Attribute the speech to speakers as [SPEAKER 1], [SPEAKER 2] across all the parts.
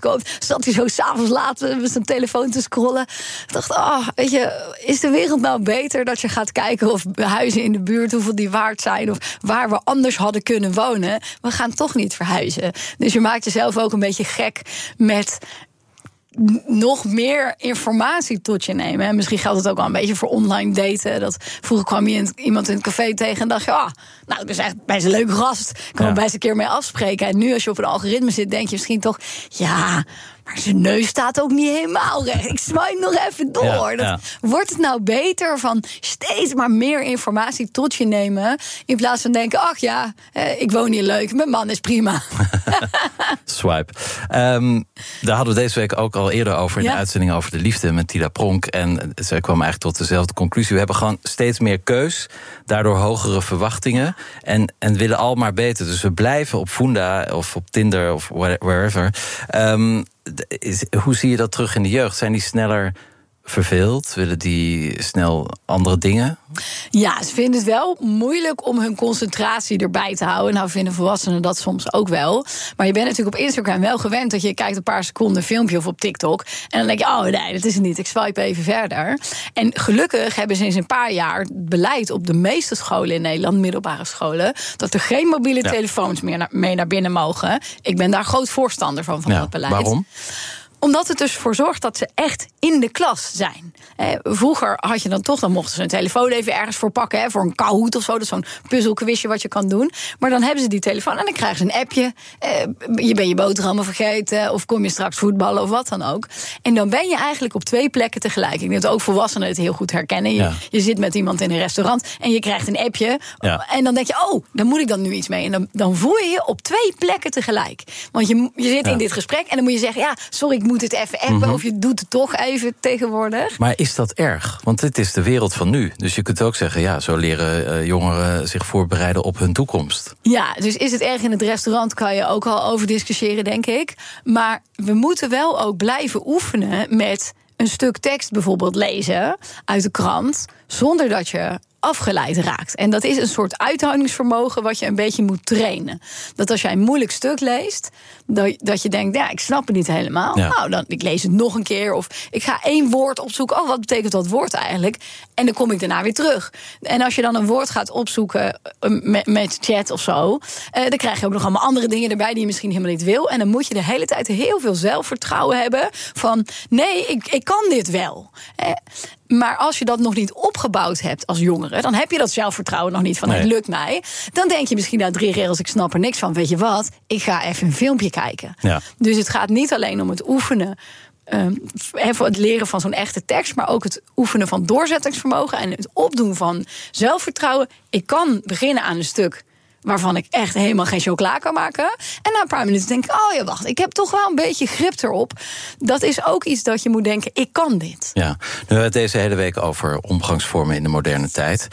[SPEAKER 1] bioscoop. Zat hij zo 's avonds laat met zijn telefoon te scrollen. Ik dacht, weet je, is de wereld nou beter dat je gaat kijken of huizen in de buurt, hoeveel die waard zijn, of waar we anders hadden kunnen wonen? We gaan toch niet verhuizen. Dus je maakt jezelf ook een beetje gek met nog meer informatie tot je nemen. En misschien geldt het ook wel een beetje voor online daten. Dat vroeger kwam je iemand in het café tegen en dacht je, nou, dat is echt best een leuke gast. Ik kan er best een keer mee afspreken. En nu als je op een algoritme zit, denk je misschien toch, maar zijn neus staat ook niet helemaal recht. Ik swipe nog even door. Wordt het nou beter van steeds maar meer informatie tot je nemen, in plaats van denken, ik woon hier leuk, mijn man is prima.
[SPEAKER 2] Swipe. Daar hadden we deze week ook al eerder over in de uitzending over de liefde met Tida Pronk. En zij kwam eigenlijk tot dezelfde conclusie. We hebben gewoon steeds meer keus, daardoor hogere verwachtingen en willen al maar beter. Dus we blijven op Funda of op Tinder of wherever. Hoe zie je dat terug in de jeugd? Zijn die sneller verveeld? Willen die snel andere dingen?
[SPEAKER 1] Ja, ze vinden het wel moeilijk om hun concentratie erbij te houden. Nou, vinden volwassenen dat soms ook wel. Maar je bent natuurlijk op Instagram wel gewend dat je kijkt een paar seconden een filmpje of op TikTok. En dan denk je, nee, dat is het niet. Ik swipe even verder. En gelukkig hebben sinds een paar jaar het beleid op de meeste scholen in Nederland, middelbare scholen, dat er geen mobiele telefoons meer mee naar binnen mogen. Ik ben daar groot voorstander van dat beleid.
[SPEAKER 2] Waarom?
[SPEAKER 1] Omdat het dus voor zorgt dat ze echt in de klas zijn. Vroeger had je dan mochten ze een telefoon even ergens voor pakken, voor een Kahoot of zo. Dat is zo'n puzzelquizje wat je kan doen. Maar dan hebben ze die telefoon en dan krijgen ze een appje. Je bent je boterhammen vergeten, of kom je straks voetballen of wat dan ook. En dan ben je eigenlijk op 2 plekken tegelijk. Ik denk dat ook volwassenen het heel goed herkennen. Je zit met iemand in een restaurant en je krijgt een appje. Ja. En dan denk je, dan moet ik dan nu iets mee. En dan voel je je op 2 plekken tegelijk. Want je zit in dit gesprek en dan moet je zeggen, sorry, ik moet het even appen, of je doet het toch even tegenwoordig.
[SPEAKER 2] Maar is dat erg? Want dit is de wereld van nu. Dus je kunt ook zeggen, zo leren jongeren zich voorbereiden op hun toekomst.
[SPEAKER 1] Ja, dus is het erg in het restaurant, kan je ook al over discussiëren, denk ik. Maar we moeten wel ook blijven oefenen met een stuk tekst bijvoorbeeld lezen uit de krant, zonder dat je afgeleid raakt. En dat is een soort uithoudingsvermogen wat je een beetje moet trainen. Dat als jij een moeilijk stuk leest, dat je denkt, ik snap het niet helemaal. Ja. Nou, dan ik lees het nog een keer. Of ik ga 1 woord opzoeken. Wat betekent dat woord eigenlijk? En dan kom ik daarna weer terug. En als je dan een woord gaat opzoeken met chat of zo, dan krijg je ook nog allemaal andere dingen erbij die je misschien helemaal niet wil. En dan moet je de hele tijd heel veel zelfvertrouwen hebben van, nee, ik kan dit wel. Maar als je dat nog niet opgebouwd hebt als jongere, dan heb je dat zelfvertrouwen nog niet van, het lukt mij. Dan denk je misschien na 3 regels, ik snap er niks van. Weet je wat, ik ga even een filmpje kijken. Ja. Dus het gaat niet alleen om het oefenen, voor het leren van zo'n echte tekst, maar ook het oefenen van doorzettingsvermogen en het opdoen van zelfvertrouwen. Ik kan beginnen aan een stuk waarvan ik echt helemaal geen chocola kan maken. En na een paar minuten denk ik, wacht, ik heb toch wel een beetje grip erop. Dat is ook iets dat je moet denken, ik kan dit.
[SPEAKER 2] Ja, nu hebben we het deze hele week over omgangsvormen in de moderne tijd.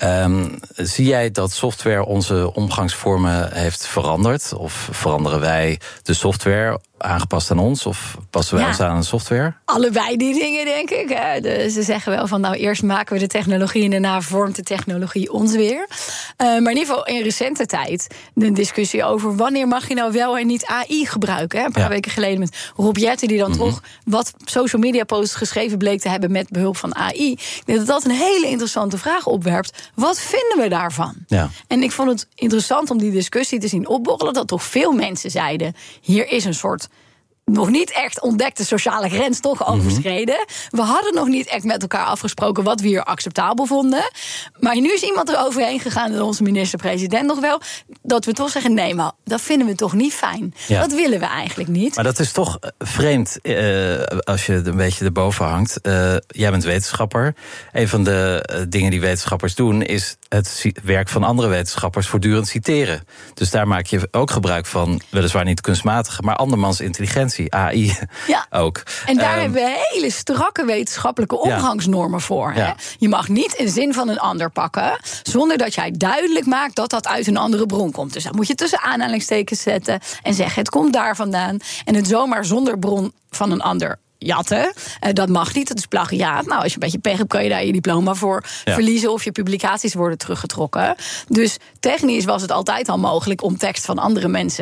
[SPEAKER 2] Zie jij dat software onze omgangsvormen heeft veranderd? Of veranderen wij de software aangepast aan ons? Of passen wij ons aan de software?
[SPEAKER 1] Allebei die dingen, denk ik. Dus ze zeggen wel van, eerst maken we de technologie en daarna vormt de technologie ons weer. Maar in ieder geval in recente tijd de discussie over wanneer mag je nou wel en niet AI gebruiken. Een paar weken geleden met Rob Jetten, die dan toch wat social media posts geschreven bleek te hebben met behulp van AI. Ik denk dat een hele interessante vraag opwerpt. Wat vinden we daarvan? Ja. En ik vond het interessant om die discussie te zien opborrelen, dat toch veel mensen zeiden, hier is een soort nog niet echt ontdekte sociale grens toch overschreden. We hadden nog niet echt met elkaar afgesproken wat we hier acceptabel vonden. Maar nu is iemand er overheen gegaan, en onze minister-president nog wel, dat we toch zeggen, nee, maar dat vinden we toch niet fijn. Ja. Dat willen we eigenlijk niet.
[SPEAKER 2] Maar dat is toch vreemd als je een beetje erboven hangt. Jij bent wetenschapper. Een van de dingen die wetenschappers doen is het werk van andere wetenschappers voortdurend citeren. Dus daar maak je ook gebruik van, weliswaar niet kunstmatige, maar andermans intelligentie. AI ook.
[SPEAKER 1] En daar hebben we hele strakke wetenschappelijke omgangsnormen voor. Hè? Je mag niet een zin van een ander pakken zonder dat jij duidelijk maakt dat dat uit een andere bron komt. Dus dat moet je tussen aanhalingstekens zetten en zeggen, het komt daar vandaan. En het zomaar zonder bron van een ander jatten, dat mag niet, dat is plagiaat. Nou, als je een beetje pech hebt, kan je daar je diploma voor verliezen of je publicaties worden teruggetrokken. Dus technisch was het altijd al mogelijk om tekst van andere mensen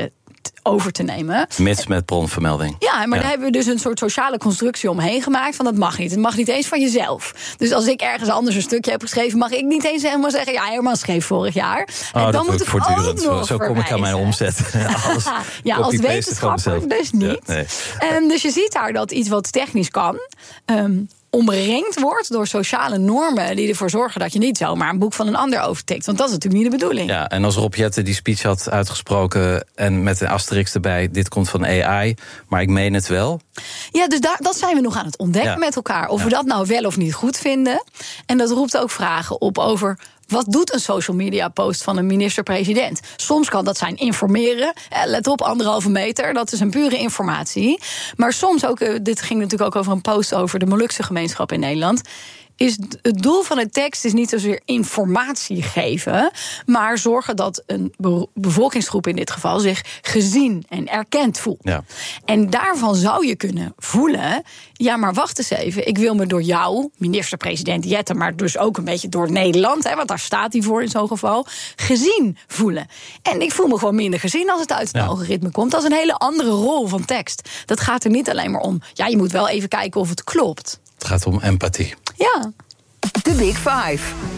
[SPEAKER 1] tekst over te nemen.
[SPEAKER 2] Mits met bronvermelding.
[SPEAKER 1] Ja, maar daar hebben we dus een soort sociale constructie omheen gemaakt van dat mag niet. Het mag niet eens van jezelf. Dus als ik ergens anders een stukje heb geschreven, mag ik niet eens helemaal zeggen, ja, Herman schreef vorig jaar. En dan moet ik voortdurend
[SPEAKER 2] zo kom ik aan mijn omzet. Alles
[SPEAKER 1] ja, als wetenschapper dus niet. Ja, nee. Dus je ziet daar dat iets wat technisch kan, omringd wordt door sociale normen die ervoor zorgen dat je niet zomaar een boek van een ander overtikt. Want dat is natuurlijk niet de bedoeling.
[SPEAKER 2] Ja, en als Rob Jetten die speech had uitgesproken en met een asterix erbij, dit komt van AI, maar ik meen het wel.
[SPEAKER 1] Ja, dus dat zijn we nog aan het ontdekken met elkaar. Of we dat nou wel of niet goed vinden. En dat roept ook vragen op over, wat doet een social media post van een minister-president? Soms kan dat zijn informeren. Let op, 1,5 meter, dat is een pure informatie. Maar soms ook, dit ging natuurlijk ook over een post over de Molukse gemeenschap in Nederland, is het doel van de tekst is niet zozeer informatie geven, maar zorgen dat een bevolkingsgroep in dit geval zich gezien en erkend voelt. Ja. En daarvan zou je kunnen voelen, ja, maar wacht eens even, ik wil me door jou, minister-president Jetten, maar dus ook een beetje door Nederland, want daar staat hij voor in zo'n geval, gezien voelen. En ik voel me gewoon minder gezien als het uit het algoritme komt. Dat is een hele andere rol van tekst. Dat gaat er niet alleen maar om, ja, je moet wel even kijken of het klopt.
[SPEAKER 2] Het gaat om empathie.
[SPEAKER 1] Ja.
[SPEAKER 3] De Big Five.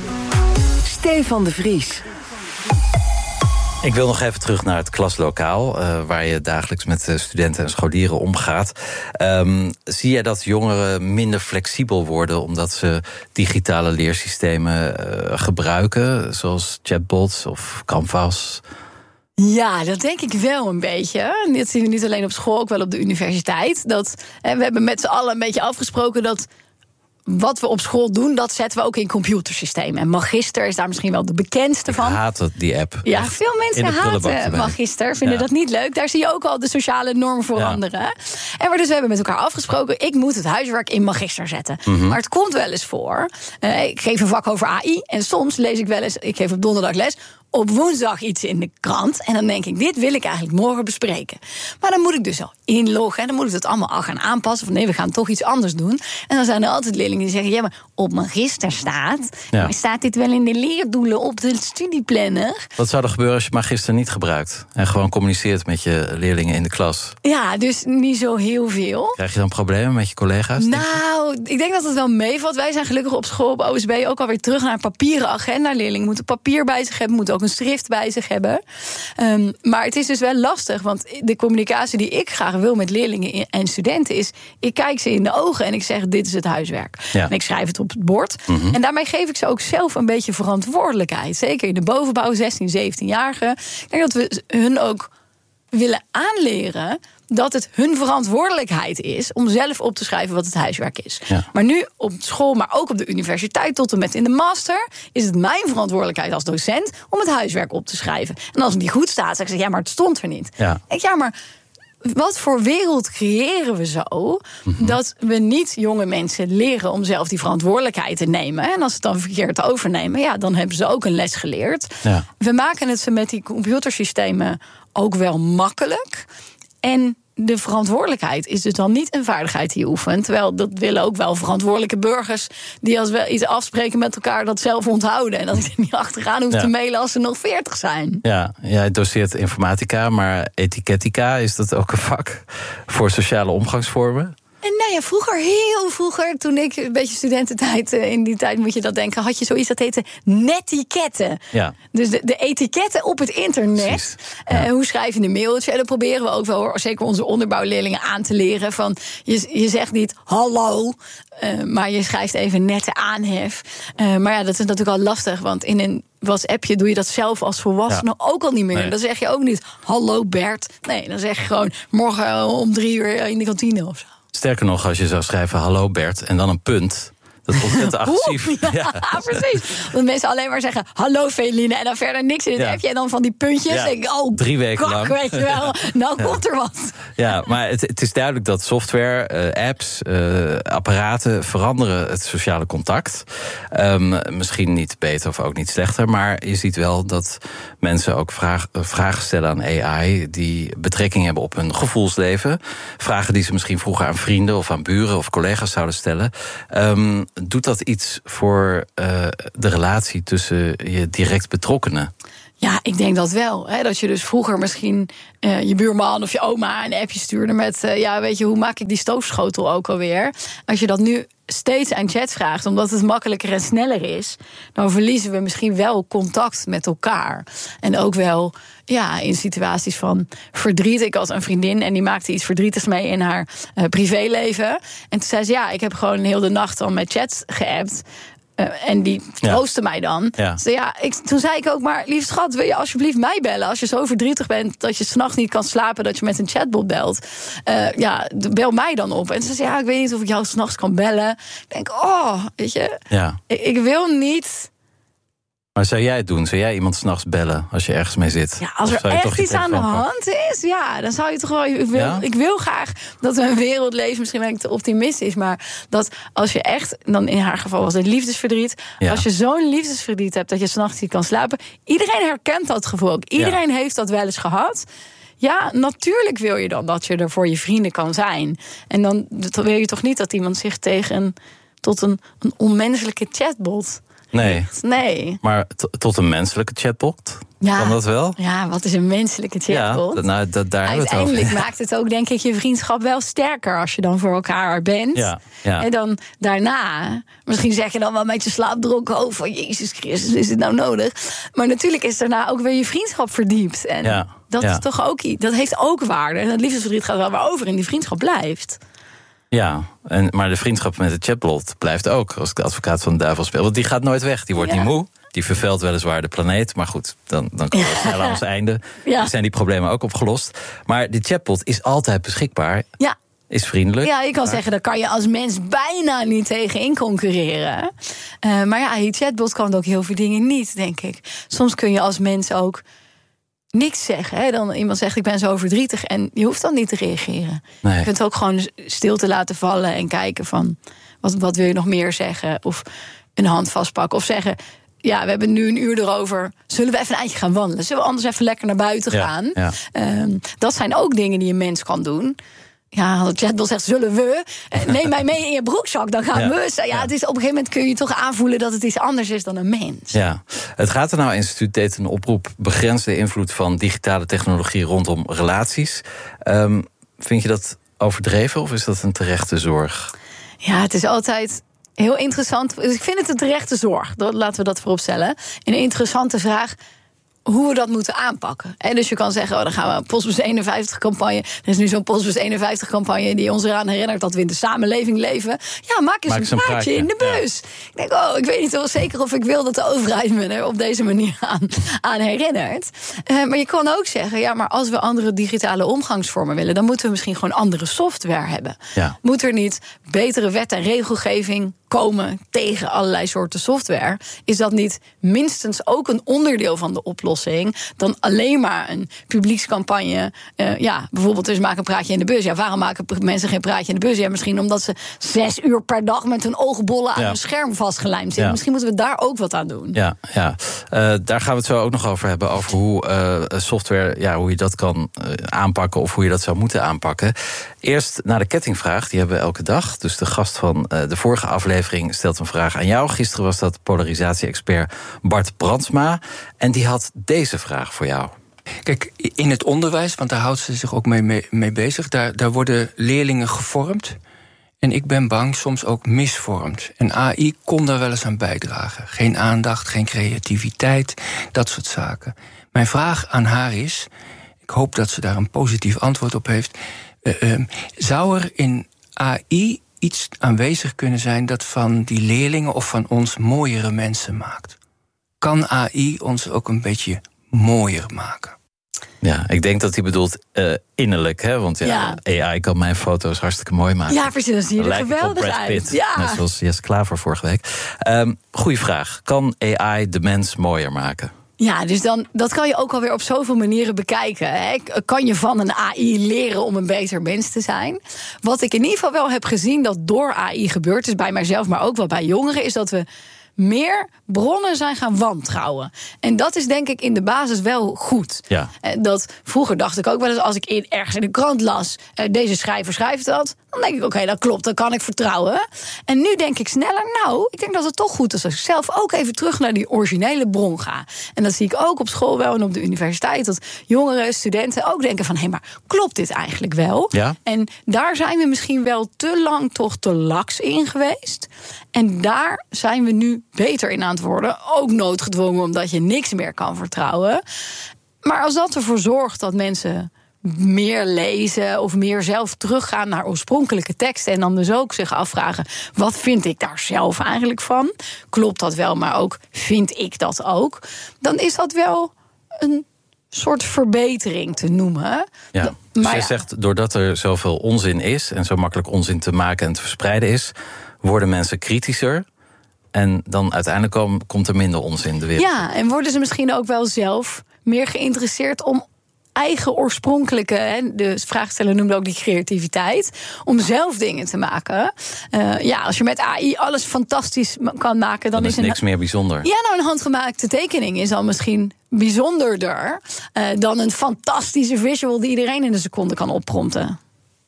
[SPEAKER 3] Stefan de Vries.
[SPEAKER 2] Ik wil nog even terug naar het klaslokaal, waar je dagelijks met studenten en scholieren omgaat. Zie jij dat jongeren minder flexibel worden omdat ze digitale leersystemen gebruiken, zoals chatbots of Canvas?
[SPEAKER 1] Ja, dat denk ik wel een beetje. Dat zien we niet alleen op school, ook wel op de universiteit. We hebben met z'n allen een beetje afgesproken dat wat we op school doen, dat zetten we ook in computersystemen. En Magister is daar misschien wel de bekendste van.
[SPEAKER 2] Ik haat die app.
[SPEAKER 1] Ja, veel mensen haten Magister, vinden dat niet leuk. Daar zie je ook al de sociale norm veranderen. Ja. En we hebben met elkaar afgesproken, ik moet het huiswerk in Magister zetten. Mm-hmm. Maar het komt wel eens voor. Ik geef een vak over AI en soms lees ik wel eens, ik geef op donderdag les, op woensdag iets in de krant. En dan denk ik, dit wil ik eigenlijk morgen bespreken. Maar dan moet ik dus al inloggen. En dan moet ik het allemaal gaan aanpassen. Van nee, we gaan toch iets anders doen. En dan zijn er altijd leerlingen die zeggen, ja, maar op Magister staat. Ja. Maar staat dit wel in de leerdoelen op de studieplanner?
[SPEAKER 2] Wat zou er gebeuren als je Magister niet gebruikt? En gewoon communiceert met je leerlingen in de klas?
[SPEAKER 1] Ja, dus niet zo heel veel.
[SPEAKER 2] Krijg je dan problemen met je collega's?
[SPEAKER 1] Nou, ik denk dat het wel meevalt. Wij zijn gelukkig op school, op OSB, ook alweer terug naar een papieren agenda. Leerlingen moeten papier bij zich hebben, moeten ook een schrift bij zich hebben. Maar het is dus wel lastig, want de communicatie die ik graag wil met leerlingen en studenten is, ik kijk ze in de ogen en ik zeg, dit is het huiswerk. Ja. En ik schrijf het op het bord. Mm-hmm. En daarmee geef ik ze ook zelf een beetje verantwoordelijkheid. Zeker in de bovenbouw, 16, 17-jarigen. Ik denk dat we hun ook willen aanleren dat het hun verantwoordelijkheid is om zelf op te schrijven wat het huiswerk is. Ja. Maar nu op school, maar ook op de universiteit tot en met in de master, is het mijn verantwoordelijkheid als docent om het huiswerk op te schrijven. En als het niet goed staat, zeg ik, ja, maar het stond er niet. Ja. Maar wat voor wereld creëren we zo dat we niet jonge mensen leren om zelf die verantwoordelijkheid te nemen? En als ze het dan verkeerd overnemen, ja, dan hebben ze ook een les geleerd. Ja. We maken het ze met die computersystemen ook wel makkelijk. En de verantwoordelijkheid is dus dan niet een vaardigheid die je oefent. Terwijl dat willen ook wel verantwoordelijke burgers die als we iets afspreken met elkaar dat zelf onthouden. En dat ik er niet achteraan hoef te mailen als ze nog 40 zijn. Ja,
[SPEAKER 2] jij doseert informatica, maar etiketica, is dat ook een vak voor sociale omgangsvormen?
[SPEAKER 1] En nou ja, heel vroeger, toen ik een beetje studententijd, in die tijd moet je dat denken, had je zoiets dat heette netiketten. Ja. Dus de etiketten op het internet. Ja. Hoe schrijf je een mailtje? En dat proberen we ook wel, zeker onze onderbouwleerlingen, aan te leren. Van, je zegt niet hallo, maar je schrijft even nette aanhef. Maar ja, dat is natuurlijk al lastig, want in een WhatsAppje doe je dat zelf als volwassene ook al niet meer. Nee. Dan zeg je ook niet hallo Bert. Nee, dan zeg je gewoon morgen om 3:00 in de kantine of zo.
[SPEAKER 2] Sterker nog, als je zou schrijven hallo Bert en dan een punt, dat is ontzettend agressief.
[SPEAKER 1] Ja, precies. Dat mensen alleen maar zeggen hallo Feline en dan verder niks in het appje en dan van die puntjes. Ja. Denk ik,
[SPEAKER 2] 3 weken lang.
[SPEAKER 1] Weet je wel, nou komt er wat.
[SPEAKER 2] Ja, maar het is duidelijk dat software, apps, apparaten veranderen het sociale contact. Misschien niet beter of ook niet slechter, maar je ziet wel dat mensen ook vragen stellen aan AI die betrekking hebben op hun gevoelsleven. Vragen die ze misschien vroeger aan vrienden of aan buren of collega's zouden stellen. Doet dat iets voor de relatie tussen je direct betrokkenen?
[SPEAKER 1] Ja, ik denk dat wel. Hè? Dat je dus vroeger misschien je buurman of je oma een appje stuurde met... weet je, hoe maak ik die stoofschotel ook alweer? Als je dat nu steeds aan chat vraagt, omdat het makkelijker en sneller is... dan verliezen we misschien wel contact met elkaar. En ook wel in situaties van verdriet. Ik had een vriendin en die maakte iets verdrietigs mee in haar privéleven. En toen zei ze, ik heb gewoon heel de nacht al met chat geappt... en die troostte mij dan. Ja. Dus toen zei ik ook, maar lieve schat, wil je alsjeblieft mij bellen? Als je zo verdrietig bent dat je 's nachts niet kan slapen... dat je met een chatbot belt. Bel mij dan op. En ze zei, ik weet niet of ik jou 's nachts kan bellen. Ik denk, weet je, ik wil niet...
[SPEAKER 2] Maar zou jij het doen? Zou jij iemand 's nachts bellen als je ergens mee zit?
[SPEAKER 1] Ja, als er echt iets aan de hand is, dan zou je toch wel... Ik wil graag dat we een wereld leven, misschien ben ik te optimistisch... maar dat als je echt, dan in haar geval was het liefdesverdriet... als je zo'n liefdesverdriet hebt dat je 's nachts niet kan slapen... iedereen herkent dat gevoel ook. Iedereen heeft dat wel eens gehad. Ja, natuurlijk wil je dan dat je er voor je vrienden kan zijn. En dan wil je toch niet dat iemand zich tot een onmenselijke chatbot... Nee.
[SPEAKER 2] Maar tot een menselijke chatbot? Kan dat wel?
[SPEAKER 1] Ja, wat is een menselijke chatbot?
[SPEAKER 2] Daar hebben we het over.
[SPEAKER 1] Uiteindelijk maakt het ook, denk ik, je vriendschap wel sterker... als je dan voor elkaar bent.
[SPEAKER 2] Ja.
[SPEAKER 1] En dan daarna, misschien zeg je dan wel met je slaapdronken hoofd... van Jezus Christus, is het nou nodig? Maar natuurlijk is daarna ook weer je vriendschap verdiept. En dat is toch ook iets, dat heeft ook waarde. En het liefdesverdriet gaat wel weer over en die vriendschap blijft.
[SPEAKER 2] Ja, maar de vriendschap met de chatbot blijft ook, als ik de advocaat van de duivel speel. Want die gaat nooit weg, die wordt niet moe. Die vervuilt weliswaar de planeet, maar goed, dan komen we snel aan ons einde. Dan zijn die problemen ook opgelost. Maar die chatbot is altijd beschikbaar. Ja. Is vriendelijk.
[SPEAKER 1] Ja, je kan zeggen, daar kan je als mens bijna niet tegenin concurreren. Maar die chatbot kan ook heel veel dingen niet, denk ik. Soms kun je als mens ook niks zeggen. Hè? Dan iemand zegt, ik ben zo verdrietig... en je hoeft dan niet te reageren. Nee. Je kunt ook gewoon stil te laten vallen... en kijken van, wat wil je nog meer zeggen? Of een hand vastpakken. Of zeggen, we hebben nu een uur erover... zullen we even een eindje gaan wandelen? Zullen we anders even lekker naar buiten gaan? Ja. Dat zijn ook dingen die een mens kan doen... Ja, de chatbot zegt, zullen we? Neem mij mee in je broekzak, dan gaan we. Het is, op een gegeven moment kun je toch aanvoelen... dat het iets anders is dan een mens.
[SPEAKER 2] Ja. Het Rathenau-instituut deed een oproep... begrens de invloed van digitale technologie rondom relaties. Vind je dat overdreven of is dat een terechte zorg?
[SPEAKER 1] Ja, het is altijd heel interessant. Dus ik vind het een terechte zorg. Laten we dat voorop stellen. Een interessante vraag... hoe we dat moeten aanpakken. Dus je kan zeggen, dan gaan we een Postbus 51-campagne... er is nu zo'n Postbus 51-campagne... die ons eraan herinnert dat we in de samenleving leven. Ja, maak eens een praatje in de bus. Ja. Ik denk, ik weet niet wel zeker of ik wil... dat de overheid me er op deze manier aan herinnert. Maar je kan ook zeggen, maar als we andere digitale omgangsvormen willen... dan moeten we misschien gewoon andere software hebben. Ja. Moet er niet betere wet en regelgeving komen tegen allerlei soorten software? Is dat niet minstens ook een onderdeel van de oplossing dan alleen maar een publiekscampagne? Bijvoorbeeld dus maak een praatje in de bus. Ja, waarom maken mensen geen praatje in de bus? Ja, misschien omdat ze 6 uur per dag met hun oogbollen aan een scherm vastgelijmd zitten. Ja. Misschien moeten we daar ook wat aan doen.
[SPEAKER 2] Ja. Daar gaan we het zo ook nog over hebben. Over hoe software, hoe je dat kan aanpakken of hoe je dat zou moeten aanpakken. Eerst naar de kettingvraag, die hebben we elke dag. Dus de gast van de vorige aflevering stelt een vraag aan jou. Gisteren was dat polarisatie-expert Bart Brandsma. En die had deze vraag voor jou.
[SPEAKER 4] Kijk, in het onderwijs, want daar houdt ze zich ook mee bezig... daar worden leerlingen gevormd. En ik ben bang soms ook misvormd. En AI kon daar wel eens aan bijdragen. Geen aandacht, geen creativiteit, dat soort zaken. Mijn vraag aan haar is... ik hoop dat ze daar een positief antwoord op heeft... zou er in AI iets aanwezig kunnen zijn... dat van die leerlingen of van ons mooiere mensen maakt? Kan AI ons ook een beetje mooier maken?
[SPEAKER 2] Ja, ik denk dat hij bedoelt innerlijk, hè? Want AI kan mijn foto's hartstikke mooi maken.
[SPEAKER 1] Ja, precies, dat zie je er geweldig uit. Ja.
[SPEAKER 2] Net zoals Jesse Klaver vorige week. Goeie vraag. Kan AI de mens mooier maken?
[SPEAKER 1] Ja, dus dat kan je ook alweer op zoveel manieren bekijken. Hè. Kan je van een AI leren om een beter mens te zijn? Wat ik in ieder geval wel heb gezien dat door AI gebeurd is... bij mijzelf, maar ook wel bij jongeren... is dat we meer bronnen zijn gaan wantrouwen. En dat is denk ik in de basis wel goed. Ja. Dat vroeger dacht ik ook wel eens... als ik ergens in de krant las... deze schrijver schrijft dat... Dan denk ik, oké, dat klopt, dat kan ik vertrouwen. En nu denk ik sneller, ik denk dat het toch goed is als ik zelf ook even terug naar die originele bron ga. En dat zie ik ook op school wel en op de universiteit, dat jongeren, studenten ook denken van, maar klopt dit eigenlijk wel?
[SPEAKER 2] Ja?
[SPEAKER 1] En daar zijn we misschien wel te lang toch te laks in geweest. En daar zijn we nu beter in aan het worden. Ook noodgedwongen, omdat je niks meer kan vertrouwen. Maar als dat ervoor zorgt dat mensen meer lezen of meer zelf teruggaan naar oorspronkelijke teksten en dan dus ook zich afvragen, wat vind ik daar zelf eigenlijk van? Klopt dat wel, maar ook vind ik dat ook? Dan is dat wel een soort verbetering te noemen.
[SPEAKER 2] Ja, dus jij zegt, doordat er zoveel onzin is en zo makkelijk onzin te maken en te verspreiden is, worden mensen kritischer. En dan uiteindelijk komt er minder onzin in de wereld.
[SPEAKER 1] Ja, en worden ze misschien ook wel zelf meer geïnteresseerd om eigen oorspronkelijke, de vraagsteller noemde ook die creativiteit, om zelf dingen te maken. Als je met AI alles fantastisch kan maken, dan is
[SPEAKER 2] niks meer bijzonder.
[SPEAKER 1] Ja, een handgemaakte tekening is al misschien bijzonderder dan een fantastische visual die iedereen in een seconde kan opprompten.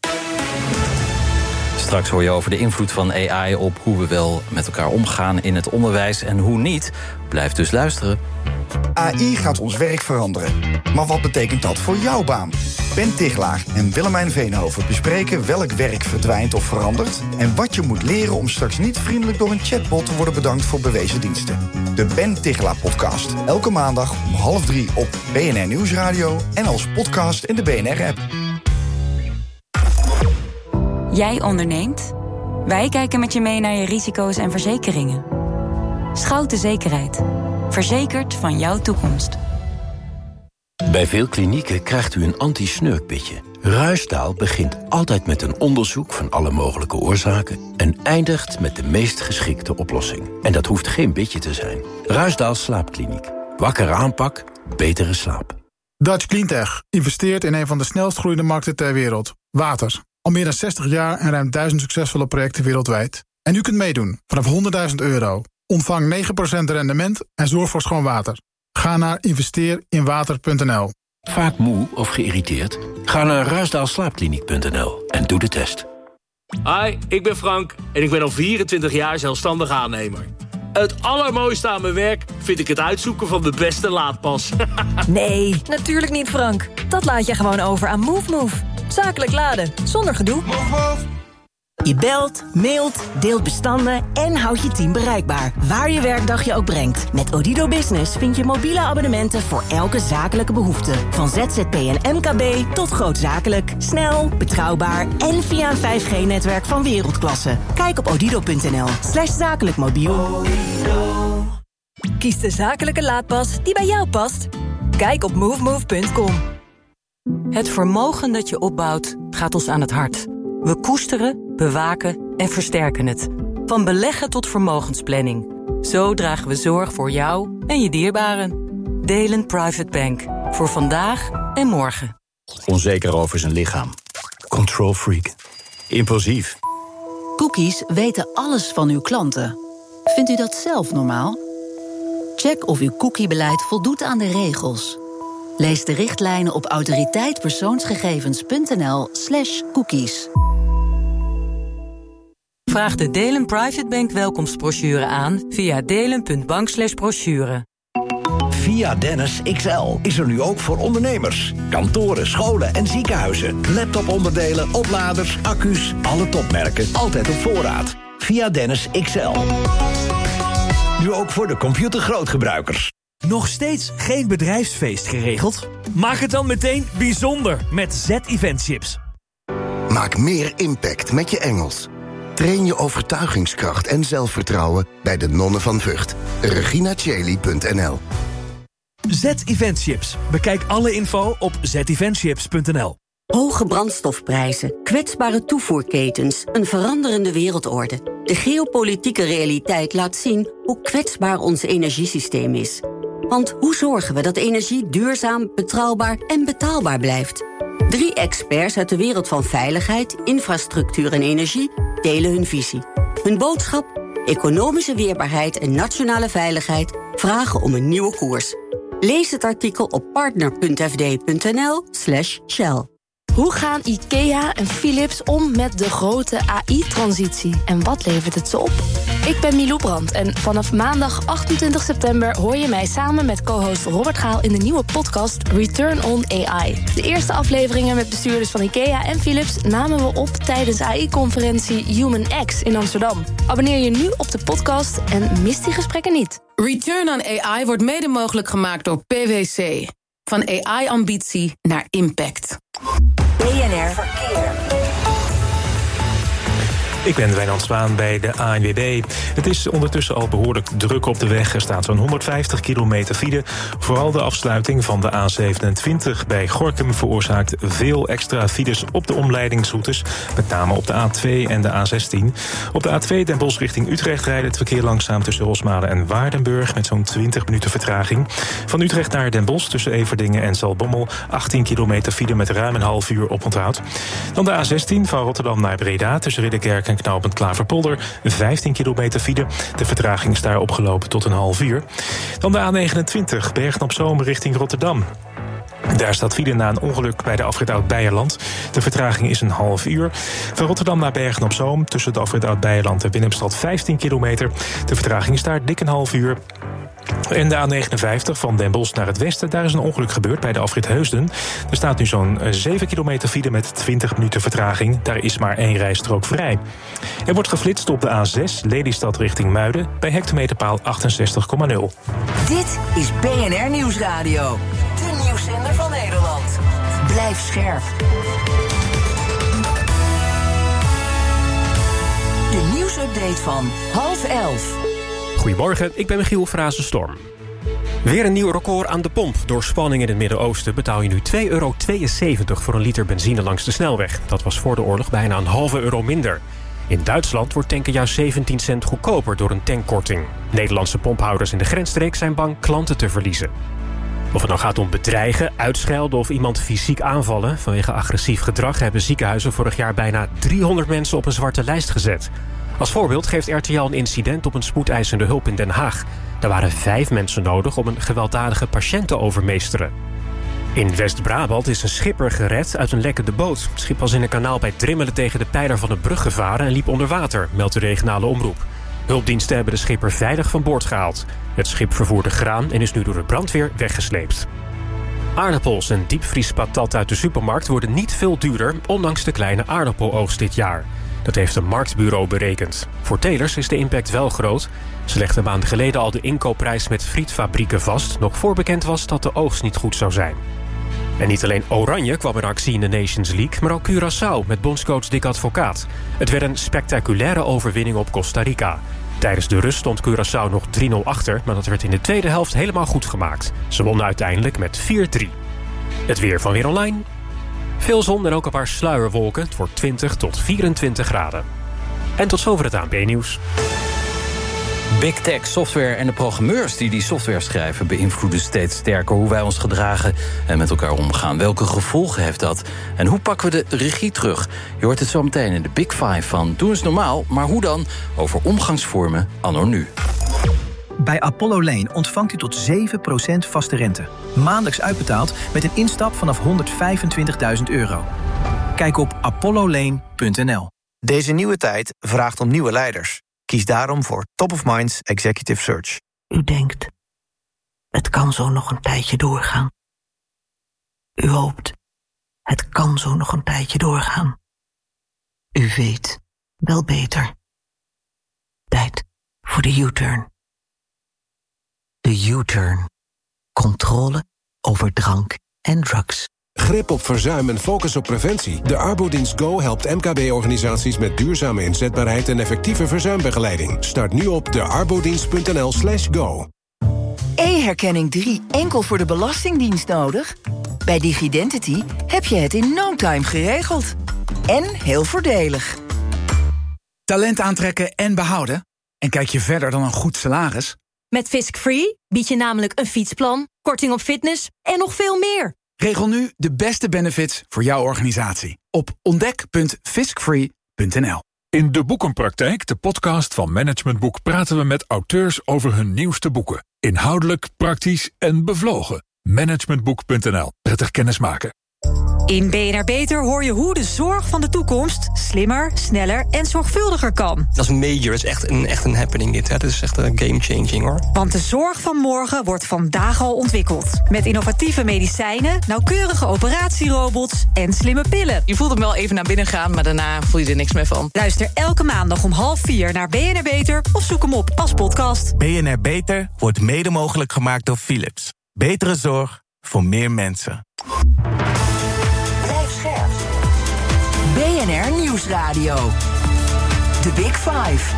[SPEAKER 2] Straks hoor je over de invloed van AI op hoe we wel met elkaar omgaan in het onderwijs en hoe niet. Blijf dus luisteren.
[SPEAKER 5] AI gaat ons werk veranderen. Maar wat betekent dat voor jouw baan? Ben Tichelaar en Willemijn Veenhoven bespreken welk werk verdwijnt of verandert en wat je moet leren om straks niet vriendelijk door een chatbot te worden bedankt voor bewezen diensten. De Ben Tichelaar podcast. Elke maandag om 2:30 op BNR Nieuwsradio en als podcast in de BNR-app.
[SPEAKER 6] Jij onderneemt? Wij kijken met je mee naar je risico's en verzekeringen. Schouten Zekerheid. Verzekerd van jouw toekomst.
[SPEAKER 7] Bij veel klinieken krijgt u een anti-snurkbitje. Ruisdaal begint altijd met een onderzoek van alle mogelijke oorzaken en eindigt met de meest geschikte oplossing. En dat hoeft geen bitje te zijn. Ruisdaal Slaapkliniek. Wakkere aanpak, betere slaap.
[SPEAKER 8] Dutch Cleantech investeert in een van de snelst groeiende markten ter wereld. Water. Al meer dan 60 jaar en ruim 1000 succesvolle projecten wereldwijd. En u kunt meedoen vanaf €100.000. Ontvang 9% rendement en zorg voor schoon water. Ga naar investeerinwater.nl.
[SPEAKER 7] Vaak moe of geïrriteerd? Ga naar ruisdaalslaapkliniek.nl en doe de test.
[SPEAKER 9] Hi, ik ben Frank en ik ben al 24 jaar zelfstandig aannemer. Het allermooiste aan mijn werk vind ik het uitzoeken van de beste laadpas.
[SPEAKER 10] Nee, natuurlijk niet, Frank. Dat laat je gewoon over aan MoveMove. Zakelijk laden, zonder gedoe.
[SPEAKER 11] Je belt, mailt, deelt bestanden en houdt je team bereikbaar. Waar je werkdag je ook brengt. Met Odido Business vind je mobiele abonnementen voor elke zakelijke behoefte. Van ZZP en MKB tot grootzakelijk. Snel, betrouwbaar en via een 5G-netwerk van wereldklasse. Kijk op odido.nl/zakelijkmobiel.
[SPEAKER 10] Kies de zakelijke laadpas die bij jou past. Kijk op movemove.com.
[SPEAKER 6] Het vermogen dat je opbouwt gaat ons aan het hart. We koesteren, bewaken en versterken het. Van beleggen tot vermogensplanning. Zo dragen we zorg voor jou en je dierbaren. Delen Private Bank. Voor vandaag en morgen.
[SPEAKER 12] Onzeker over zijn lichaam. Control freak. Impulsief.
[SPEAKER 13] Cookies weten alles van uw klanten. Vindt u dat zelf normaal? Check of uw cookiebeleid voldoet aan de regels. Lees de richtlijnen op autoriteitpersoonsgegevens.nl/cookies.
[SPEAKER 6] Vraag de Delen Private Bank welkomstbrochure aan via delen.bank/brochure.
[SPEAKER 14] Via Dennis XL is er nu ook voor ondernemers. Kantoren, scholen en ziekenhuizen. Laptoponderdelen, opladers, accu's, alle topmerken. Altijd op voorraad. Via Dennis XL. Nu ook voor de computergrootgebruikers.
[SPEAKER 15] Nog steeds geen bedrijfsfeest geregeld? Maak het dan meteen bijzonder met Z-Event-chips.
[SPEAKER 16] Maak meer impact met je Engels. Train je overtuigingskracht en zelfvertrouwen bij de Nonnen van Vught. reginacheli.nl.
[SPEAKER 15] Z-Event-chips. Bekijk alle info op zeventchips.nl.
[SPEAKER 17] Hoge brandstofprijzen, kwetsbare toevoerketens, een veranderende wereldorde. De geopolitieke realiteit laat zien hoe kwetsbaar ons energiesysteem is. Want hoe zorgen we dat energie duurzaam, betrouwbaar en betaalbaar blijft? 3 experts uit de wereld van veiligheid, infrastructuur en energie delen hun visie. Hun boodschap? Economische weerbaarheid en nationale veiligheid vragen om een nieuwe koers. Lees het artikel op partner.fd.nl/Shell.
[SPEAKER 18] Hoe gaan IKEA en Philips om met de grote AI-transitie? En wat levert het ze op? Ik ben Milou Brandt en vanaf maandag 28 september... hoor je mij samen met co-host Robert Gaal... in de nieuwe podcast Return on AI. De eerste afleveringen met bestuurders van IKEA en Philips... namen we op tijdens AI-conferentie Human X in Amsterdam. Abonneer je nu op de podcast en mis die gesprekken niet.
[SPEAKER 19] Return on AI wordt mede mogelijk gemaakt door PwC. Van AI-ambitie naar impact.
[SPEAKER 11] BNR Verkeer.
[SPEAKER 20] Ik ben Wijnand Zwaan bij de ANWB. Het is ondertussen al behoorlijk druk op de weg. Er staat zo'n 150 kilometer file. Vooral de afsluiting van de A27 bij Gorinchem veroorzaakt veel extra files op de omleidingsroutes. Met name op de A2 en de A16. Op de A2 Den Bosch richting Utrecht rijdt het verkeer langzaam tussen Rosmalen en Waardenburg met zo'n 20 minuten vertraging. Van Utrecht naar Den Bosch tussen Everdingen en Zaltbommel 18 kilometer file met ruim een half uur oponthoud. Dan de A16 van Rotterdam naar Breda tussen Ridderkerk en knooppunt Klaverpolder 15 kilometer file. De vertraging is daar opgelopen tot een half uur. Dan de A29 Bergen-op-Zoom richting Rotterdam. Daar staat file na een ongeluk bij de afrit Oud-Beijerland. De vertraging is een half uur. Van Rotterdam naar Bergen-op-Zoom tussen de afrit Oud-Beijerland en Willemstad 15 kilometer. De vertraging is daar dik een half uur. En de A59 van Den Bosch naar het westen, daar is een ongeluk gebeurd bij de afrit Heusden. Er staat nu zo'n 7 kilometer file met 20 minuten vertraging. Daar is maar 1 rijstrook vrij. Er wordt geflitst op de A6 Lelystad richting Muiden bij hectometerpaal 68,0.
[SPEAKER 11] Dit is BNR Nieuwsradio. De nieuwszender van Nederland. Blijf scherp. De nieuwsupdate van 10:30.
[SPEAKER 21] Goedemorgen, ik ben Michiel Frazenstorm. Weer een nieuw record aan de pomp. Door spanning in het Midden-Oosten betaal je nu €2,72 voor een liter benzine langs de snelweg. Dat was voor de oorlog bijna een halve euro minder. In Duitsland wordt tanken juist 17 cent goedkoper door een tankkorting. Nederlandse pomphouders in de grensstreek zijn bang klanten te verliezen. Of het nou gaat om bedreigen, uitschelden of iemand fysiek aanvallen. Vanwege agressief gedrag hebben ziekenhuizen vorig jaar bijna 300 mensen op een zwarte lijst gezet. Als voorbeeld geeft RTL een incident op een spoedeisende hulp in Den Haag. Daar waren 5 mensen nodig om een gewelddadige patiënt te overmeesteren. In West-Brabant is een schipper gered uit een lekkende boot. Het schip was in een kanaal bij Drimmelen tegen de pijler van de brug gevaren en liep onder water, meldt de regionale omroep. Hulpdiensten hebben de schipper veilig van boord gehaald. Het schip vervoerde graan en is nu door de brandweer weggesleept. Aardappels en diepvriespatat uit de supermarkt worden niet veel duurder, ondanks de kleine aardappeloogst dit jaar. Dat heeft een marktbureau berekend. Voor telers is de impact wel groot. Ze legden maanden geleden al de inkoopprijs met frietfabrieken vast, nog voor bekend was dat de oogst niet goed zou zijn. En niet alleen Oranje kwam in actie in de Nations League, maar ook Curaçao met bondscoach Dick Advocaat. Het werd een spectaculaire overwinning op Costa Rica. Tijdens de rust stond Curaçao nog 3-0 achter, maar dat werd in de tweede helft helemaal goed gemaakt. Ze wonnen uiteindelijk met 4-3. Het weer van Weer Online. Veel zon en ook een paar sluierwolken. Het wordt 20 tot 24 graden. En tot zover het ANP-nieuws.
[SPEAKER 2] Big tech, software en de programmeurs die software schrijven beïnvloeden steeds sterker hoe wij ons gedragen en met elkaar omgaan. Welke gevolgen heeft dat? En hoe pakken we de regie terug? Je hoort het zo meteen in de Big Five van Doe eens normaal, maar hoe dan? Over omgangsvormen anno nu.
[SPEAKER 22] Bij Apollo Lane ontvangt u tot 7% vaste rente. Maandelijks uitbetaald met een instap vanaf €125.000. Kijk op apollolane.nl.
[SPEAKER 23] Deze nieuwe tijd vraagt om nieuwe leiders. Kies daarom voor Top of Minds Executive Search.
[SPEAKER 24] U denkt, het kan zo nog een tijdje doorgaan. U hoopt, het kan zo nog een tijdje doorgaan. U weet, wel beter. Tijd voor de U-turn. De U-turn. Controle over drank en drugs.
[SPEAKER 25] Grip op verzuim en focus op preventie. De Arbodienst Go helpt MKB-organisaties met duurzame inzetbaarheid en effectieve verzuimbegeleiding. Start nu op dearbodienst.nl/go.
[SPEAKER 11] E-herkenning 3 enkel voor de Belastingdienst nodig? Bij Digidentity heb je het in no time geregeld. En heel voordelig.
[SPEAKER 26] Talent aantrekken en behouden? En kijk je verder dan een goed salaris?
[SPEAKER 10] Met Fisk Free bied je namelijk een fietsplan, korting op fitness en nog veel meer.
[SPEAKER 26] Regel nu de beste benefits voor jouw organisatie op ontdek.fiskfree.nl.
[SPEAKER 27] In De Boekenpraktijk, de podcast van Management Boek, praten we met auteurs over hun nieuwste boeken. Inhoudelijk, praktisch en bevlogen. Managementboek.nl. Prettig kennismaken.
[SPEAKER 1] In BNR Beter hoor je hoe de zorg van de toekomst slimmer, sneller en zorgvuldiger kan.
[SPEAKER 3] Dat is major, dat is echt een happening dit. Hè. Dat is echt een game-changing hoor.
[SPEAKER 1] Want de zorg van morgen wordt vandaag al ontwikkeld. Met innovatieve medicijnen, nauwkeurige operatierobots en slimme pillen.
[SPEAKER 4] Je voelt hem wel even naar binnen gaan, maar daarna voel je er niks meer van.
[SPEAKER 1] Luister elke maandag om 3:30 naar BNR Beter of zoek hem op als podcast.
[SPEAKER 5] BNR Beter wordt mede mogelijk gemaakt door Philips. Betere zorg voor meer mensen.
[SPEAKER 11] BNR Nieuwsradio. The Big Five.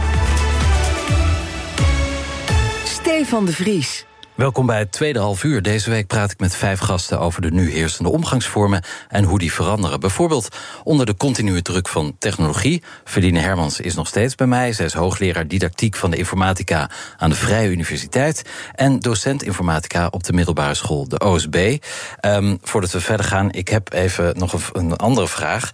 [SPEAKER 11] Stefan de Vries.
[SPEAKER 2] Welkom bij het tweede halfuur. Deze week praat ik met 5 gasten over de nu heersende omgangsvormen en hoe die veranderen. Bijvoorbeeld onder de continue druk van technologie. Feline Hermans is nog steeds bij mij. Zij is hoogleraar didactiek van de informatica aan de Vrije Universiteit en docent informatica op de middelbare school, de OSB. Voordat we verder gaan, ik heb even nog een andere vraag.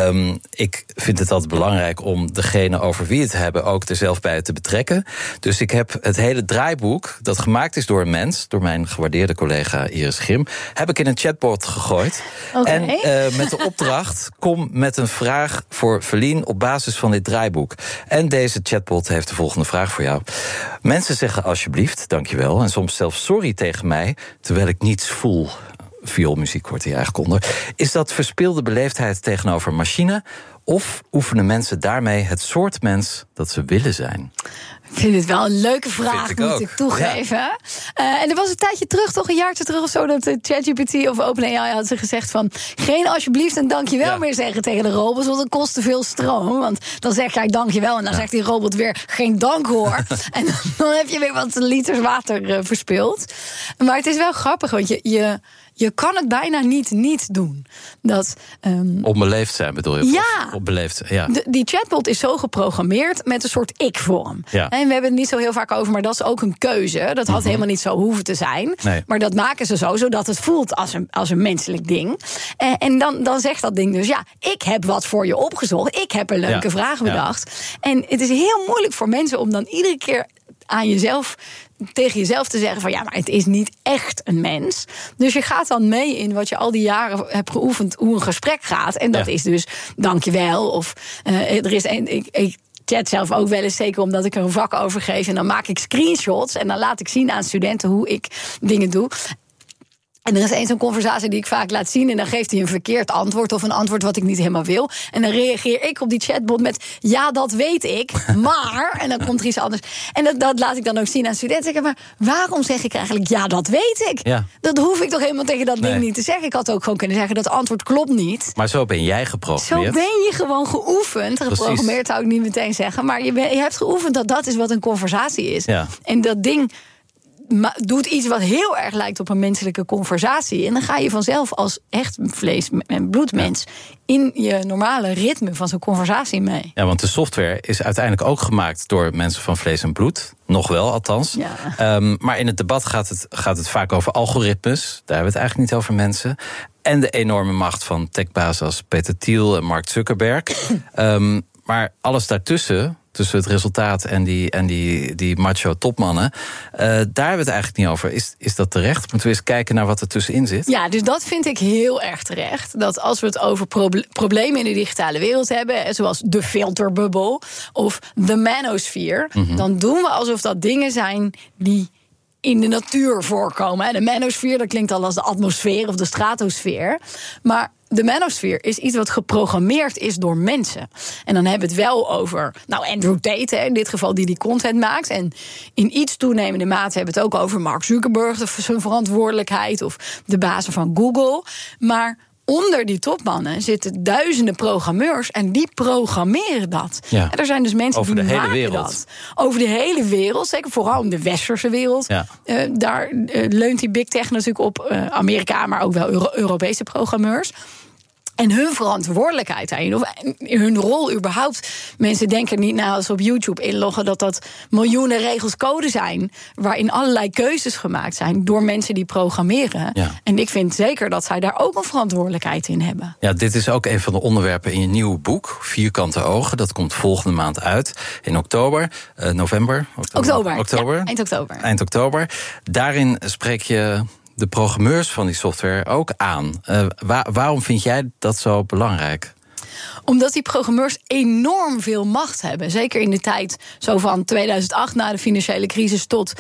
[SPEAKER 2] Ik vind het altijd belangrijk om degene over wie het hebben ook er zelf bij te betrekken. Dus ik heb het hele draaiboek dat gemaakt is door door mijn gewaardeerde collega Iris Grim, heb ik in een chatbot gegooid.
[SPEAKER 7] Okay.
[SPEAKER 2] En met de opdracht, kom met een vraag voor Feline op basis van dit draaiboek. En deze chatbot heeft de volgende vraag voor jou. Mensen zeggen alsjeblieft, dankjewel, en soms zelfs sorry tegen mij, terwijl ik niets voel. Vioolmuziek hoort hier eigenlijk onder. Is dat verspilde beleefdheid tegenover machine, of oefenen mensen daarmee het soort mens dat ze willen zijn?
[SPEAKER 7] Ik vind het wel een leuke vraag, moet ik toegeven. Ja. En er was een tijdje terug, toch een jaartje terug of zo, dat ChatGPT of OpenAI had ze gezegd van geen alsjeblieft en dankjewel meer zeggen tegen de robots, want dat kost te veel stroom. Want dan zeg jij dankjewel en dan zegt die robot weer geen dank hoor. En dan heb je weer wat liters water verspild. Maar het is wel grappig, want je kan het bijna niet doen. Dat,
[SPEAKER 2] onbeleefd zijn bedoel je?
[SPEAKER 7] Ja.
[SPEAKER 2] Onbeleefd, ja.
[SPEAKER 7] Die chatbot is zo geprogrammeerd met een soort ik-vorm. Ja. En we hebben het niet zo heel vaak over, maar dat is ook een keuze. Dat had helemaal niet zo hoeven te zijn. Nee. Maar dat maken ze zo, zodat het voelt als een menselijk ding. En dan zegt dat ding dus, ja, ik heb wat voor je opgezocht. Ik heb een leuke vraag bedacht. Ja. En het is heel moeilijk voor mensen om dan iedere keer aan jezelf, tegen jezelf te zeggen van ja, maar het is niet echt een mens. Dus je gaat dan mee in wat je al die jaren hebt geoefend, hoe een gesprek gaat. En dat is dus dankjewel. Of er is ik chat zelf ook wel eens, zeker omdat ik er een vak over geef. En dan maak ik screenshots en dan laat ik zien aan studenten hoe ik dingen doe. En er is eens een conversatie die ik vaak laat zien, en dan geeft hij een verkeerd antwoord of een antwoord wat ik niet helemaal wil. En dan reageer ik op die chatbot met ja, dat weet ik, maar en dan komt er iets anders. En dat laat ik dan ook zien aan studenten. Zeg, maar waarom zeg ik eigenlijk ja, dat weet ik? Ja. Dat hoef ik toch helemaal tegen dat ding niet te zeggen. Ik had ook gewoon kunnen zeggen dat antwoord klopt niet.
[SPEAKER 2] Maar zo ben jij geprogrammeerd.
[SPEAKER 7] Zo ben je gewoon geoefend. Geprogrammeerd zou ik niet meteen zeggen, maar je hebt geoefend dat is wat een conversatie is. Ja. En dat ding doet iets wat heel erg lijkt op een menselijke conversatie. En dan ga je vanzelf als echt vlees- en bloedmens in je normale ritme van zo'n conversatie mee.
[SPEAKER 2] Ja, want de software is uiteindelijk ook gemaakt door mensen van vlees en bloed. Nog wel, althans. Ja. Maar in het debat gaat het vaak over algoritmes. Daar hebben we het eigenlijk niet over mensen. En de enorme macht van techbazen als Peter Thiel en Mark Zuckerberg. Maar alles daartussen, tussen het resultaat en die macho topmannen, daar hebben we het eigenlijk niet over. Is dat terecht? Moeten we eens kijken naar wat er tussenin zit?
[SPEAKER 7] Ja, dus dat vind ik heel erg terecht. Dat als we het over problemen in de digitale wereld hebben, zoals de filterbubble of de manosphere, dan doen we alsof dat dingen zijn die in de natuur voorkomen. De manosfeer, dat klinkt al als de atmosfeer of de stratosfeer. Maar de manosfeer is iets wat geprogrammeerd is door mensen. En dan hebben we het wel over Andrew Tate, in dit geval, die content maakt. En in iets toenemende mate hebben we het ook over Mark Zuckerberg, zijn verantwoordelijkheid, of de bazen van Google. Maar onder die topmannen zitten duizenden programmeurs en die programmeren dat. Ja. En er zijn dus mensen
[SPEAKER 2] over
[SPEAKER 7] die
[SPEAKER 2] de hele
[SPEAKER 7] maken
[SPEAKER 2] wereld.
[SPEAKER 7] Dat. Over de hele wereld, zeker vooral in de westerse wereld. Ja. Daar leunt die big tech natuurlijk op Amerika, maar ook wel Europese programmeurs. En hun verantwoordelijkheid daarin, of hun rol überhaupt. Mensen denken niet na als ze op YouTube inloggen dat miljoenen regels code zijn, waarin allerlei keuzes gemaakt zijn door mensen die programmeren. Ja. En ik vind zeker dat zij daar ook een verantwoordelijkheid in hebben.
[SPEAKER 2] Ja, dit is ook een van de onderwerpen in je nieuwe boek, Vierkante Ogen. Dat komt volgende maand uit, in oktober, november.
[SPEAKER 7] Oktober. Ja, eind oktober.
[SPEAKER 2] Eind oktober. Daarin spreek je de programmeurs van die software ook aan. Waarom vind jij dat zo belangrijk?
[SPEAKER 7] Omdat die programmeurs enorm veel macht hebben. Zeker in de tijd zo van 2008 na de financiële crisis tot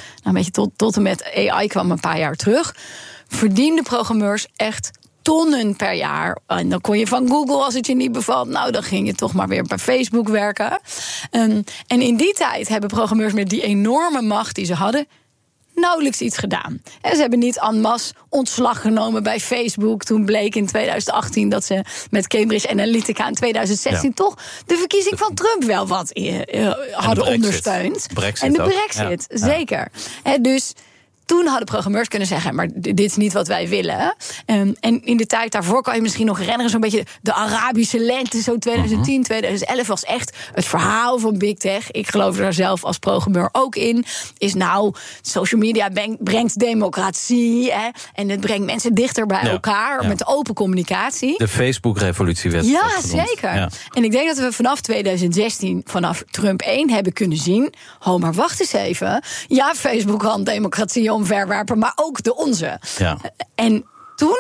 [SPEAKER 7] en met AI kwam een paar jaar terug. Verdienden programmeurs echt tonnen per jaar. En dan kon je van Google, als het je niet bevalt, nou, dan ging je toch maar weer bij Facebook werken. En in die tijd hebben programmeurs met die enorme macht die ze hadden nauwelijks iets gedaan. En ze hebben niet en masse ontslag genomen bij Facebook. Toen bleek in 2018 dat ze met Cambridge Analytica in 2016 toch de verkiezing van Trump wel wat hadden ondersteund. En de Brexit, zeker. Dus toen hadden programmeurs kunnen zeggen, maar dit is niet wat wij willen. En in de tijd daarvoor kan je misschien nog herinneren, zo'n beetje de Arabische lente, zo 2010, 2011 was echt het verhaal van Big Tech. Ik geloof er zelf als programmeur ook in. Is nou, social media brengt democratie. En het brengt mensen dichter bij elkaar met open communicatie.
[SPEAKER 2] De Facebook-revolutie werd
[SPEAKER 7] zeker. Ja. En ik denk dat we vanaf 2016, vanaf Trump 1, hebben kunnen zien, maar wacht eens even. Ja, Facebook kan democratie omverwerpen, maar ook de onze. Ja. En toen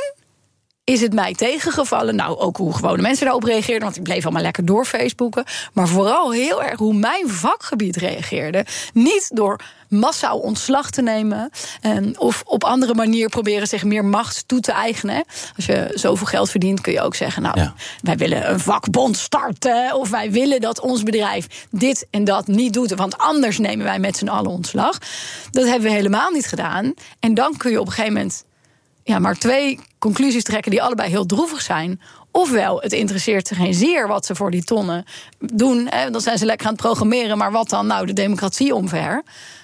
[SPEAKER 7] is het mij tegengevallen, nou ook hoe gewone mensen daarop reageerden, want ik bleef allemaal lekker door Facebooken, maar vooral heel erg hoe mijn vakgebied reageerde. Niet door massaal ontslag te nemen of op andere manier proberen zich meer macht toe te eigenen. Als je zoveel geld verdient, kun je ook zeggen, wij willen een vakbond starten, of wij willen dat ons bedrijf dit en dat niet doet, want anders nemen wij met z'n allen ontslag. Dat hebben we helemaal niet gedaan. En dan kun je op een gegeven moment maar 2 conclusies trekken die allebei heel droevig zijn. Ofwel, het interesseert ze geen zeer wat ze voor die tonnen doen. Dan zijn ze lekker aan het programmeren, maar wat dan? Nou, de democratie omver.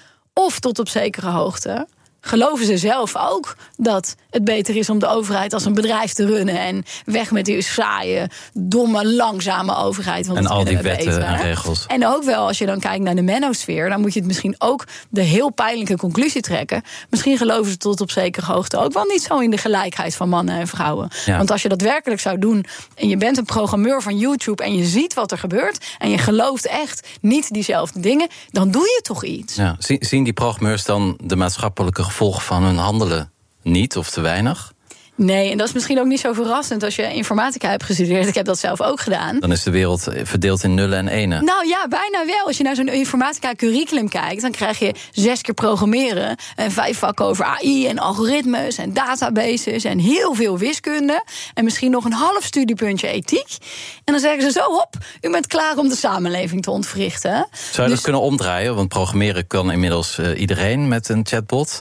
[SPEAKER 7] Of tot op zekere hoogte geloven ze zelf ook dat het beter is om de overheid als een bedrijf te runnen en weg met die saaie, domme, langzame overheid. Want
[SPEAKER 2] en al die wetten en regels.
[SPEAKER 7] En ook wel, als je dan kijkt naar de menosfeer, dan moet je het misschien ook de heel pijnlijke conclusie trekken. Misschien geloven ze tot op zekere hoogte ook wel niet zo in de gelijkheid van mannen en vrouwen. Ja. Want als je dat werkelijk zou doen en je bent een programmeur van YouTube en je ziet wat er gebeurt en je gelooft echt niet diezelfde dingen, dan doe je toch iets.
[SPEAKER 2] Ja. Zien die programmeurs dan de maatschappelijke gevolgen van hun handelen niet of te weinig?
[SPEAKER 7] Nee, en dat is misschien ook niet zo verrassend als je informatica hebt gestudeerd. Ik heb dat zelf ook gedaan.
[SPEAKER 2] Dan is de wereld verdeeld in nullen en enen.
[SPEAKER 7] Nou ja, bijna wel. Als je naar zo'n informatica curriculum kijkt, dan krijg je 6 keer programmeren en 5 vakken over AI en algoritmes en databases en heel veel wiskunde en misschien nog een half studiepuntje ethiek. En dan zeggen ze zo, hop, u bent klaar om de samenleving te ontwrichten.
[SPEAKER 2] Zou je dat kunnen omdraaien? Want programmeren kan inmiddels iedereen met een chatbot.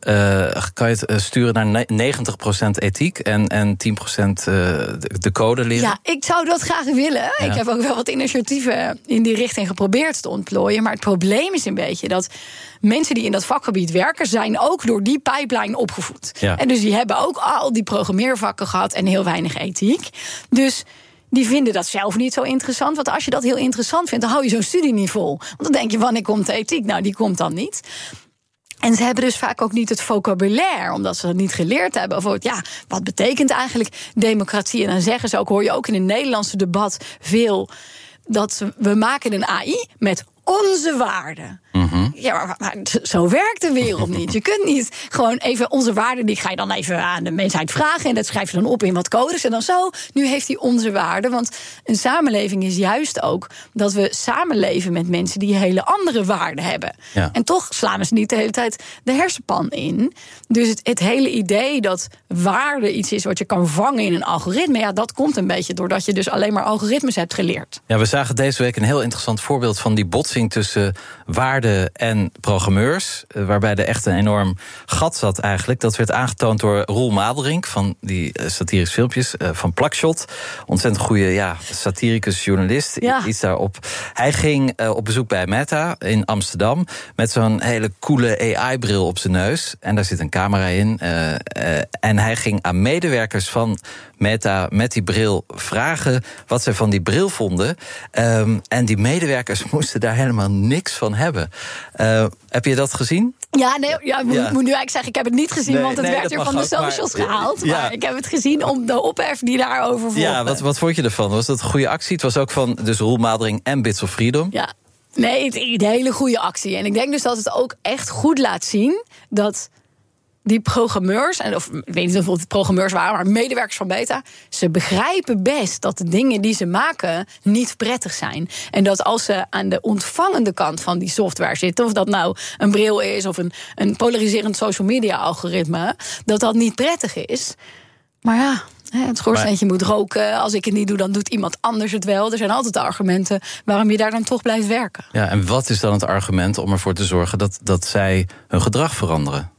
[SPEAKER 2] Kan je het sturen naar 90% ethiek en 10% de code leren?
[SPEAKER 7] Ja, ik zou dat graag willen. Ja. Ik heb ook wel wat initiatieven in die richting geprobeerd te ontplooien. Maar het probleem is een beetje dat mensen die in dat vakgebied werken zijn ook door die pipeline opgevoed. Ja. En dus die hebben ook al die programmeervakken gehad en heel weinig ethiek. Dus die vinden dat zelf niet zo interessant. Want als je dat heel interessant vindt, dan hou je zo'n studie niet vol. Want dan denk je, wanneer komt de ethiek? Nou, die komt dan niet. En ze hebben dus vaak ook niet het vocabulaire, omdat ze dat niet geleerd hebben. Of wat betekent eigenlijk democratie? En dan zeggen ze ook, hoor je ook in het Nederlandse debat veel, dat we maken een AI met onze waarden. Mm-hmm. Ja, maar zo werkt de wereld niet. Je kunt niet gewoon even onze waarden, die ga je dan even aan de mensheid vragen en dat schrijf je dan op in wat codes en dan zo. Nu heeft hij onze waarden, want een samenleving is juist ook dat we samenleven met mensen die hele andere waarden hebben. Ja. En toch slaan ze niet de hele tijd de hersenpan in. Dus het hele idee dat waarde iets is wat je kan vangen in een algoritme, dat komt een beetje doordat je dus alleen maar algoritmes hebt geleerd.
[SPEAKER 2] Ja, we zagen deze week een heel interessant voorbeeld van die botsing tussen waarden en programmeurs, waarbij er echt een enorm gat zat eigenlijk. Dat werd aangetoond door Roel Madelrink van die satirische filmpjes van Plakshot. Ontzettend goede satiricus, journalist, iets daarop. Hij ging op bezoek bij Meta in Amsterdam met zo'n hele coole AI-bril op zijn neus. En daar zit een camera in. En hij ging aan medewerkers van Meta met die bril vragen wat zij van die bril vonden. En die medewerkers moesten daar helemaal niks van hebben. Heb je dat gezien?
[SPEAKER 7] Ja, nee, ik moet nu eigenlijk zeggen, ik heb het niet gezien, want het werd er van de socials gehaald. Maar ik heb het gezien om de ophef die daarover volgde.
[SPEAKER 2] Ja, wat vond je ervan? Was dat een goede actie? Het was ook van dus Roel Madelrink en Bits of Freedom.
[SPEAKER 7] Ja, nee, het is een hele goede actie. En ik denk dus dat het ook echt goed laat zien dat die programmeurs, of ik weet niet of het programmeurs waren, maar medewerkers van Meta, ze begrijpen best dat de dingen die ze maken niet prettig zijn. En dat als ze aan de ontvangende kant van die software zitten, of dat nou een bril is of een polariserend social media algoritme, dat niet prettig is. Maar ja, het schoorsteentje moet roken. Als ik het niet doe, dan doet iemand anders het wel. Er zijn altijd de argumenten waarom je daar dan toch blijft werken.
[SPEAKER 2] Ja, en wat is dan het argument om ervoor te zorgen dat zij hun gedrag veranderen?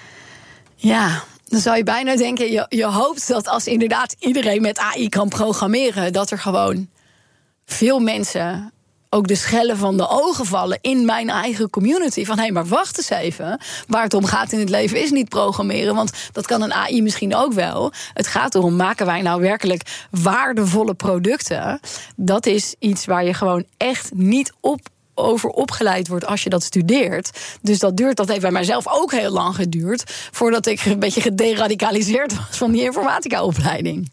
[SPEAKER 7] Ja, dan zou je bijna denken, je hoopt dat als inderdaad iedereen met AI kan programmeren, dat er gewoon veel mensen ook de schellen van de ogen vallen in mijn eigen community. Van, hé, maar wacht eens even. Waar het om gaat in het leven is niet programmeren, want dat kan een AI misschien ook wel. Het gaat erom, maken wij nou werkelijk waardevolle producten? Dat is iets waar je gewoon echt niet over opgeleid wordt als je dat studeert. Dus dat heeft bij mijzelf ook heel lang geduurd, voordat ik een beetje gederadicaliseerd was van die informatica-opleiding.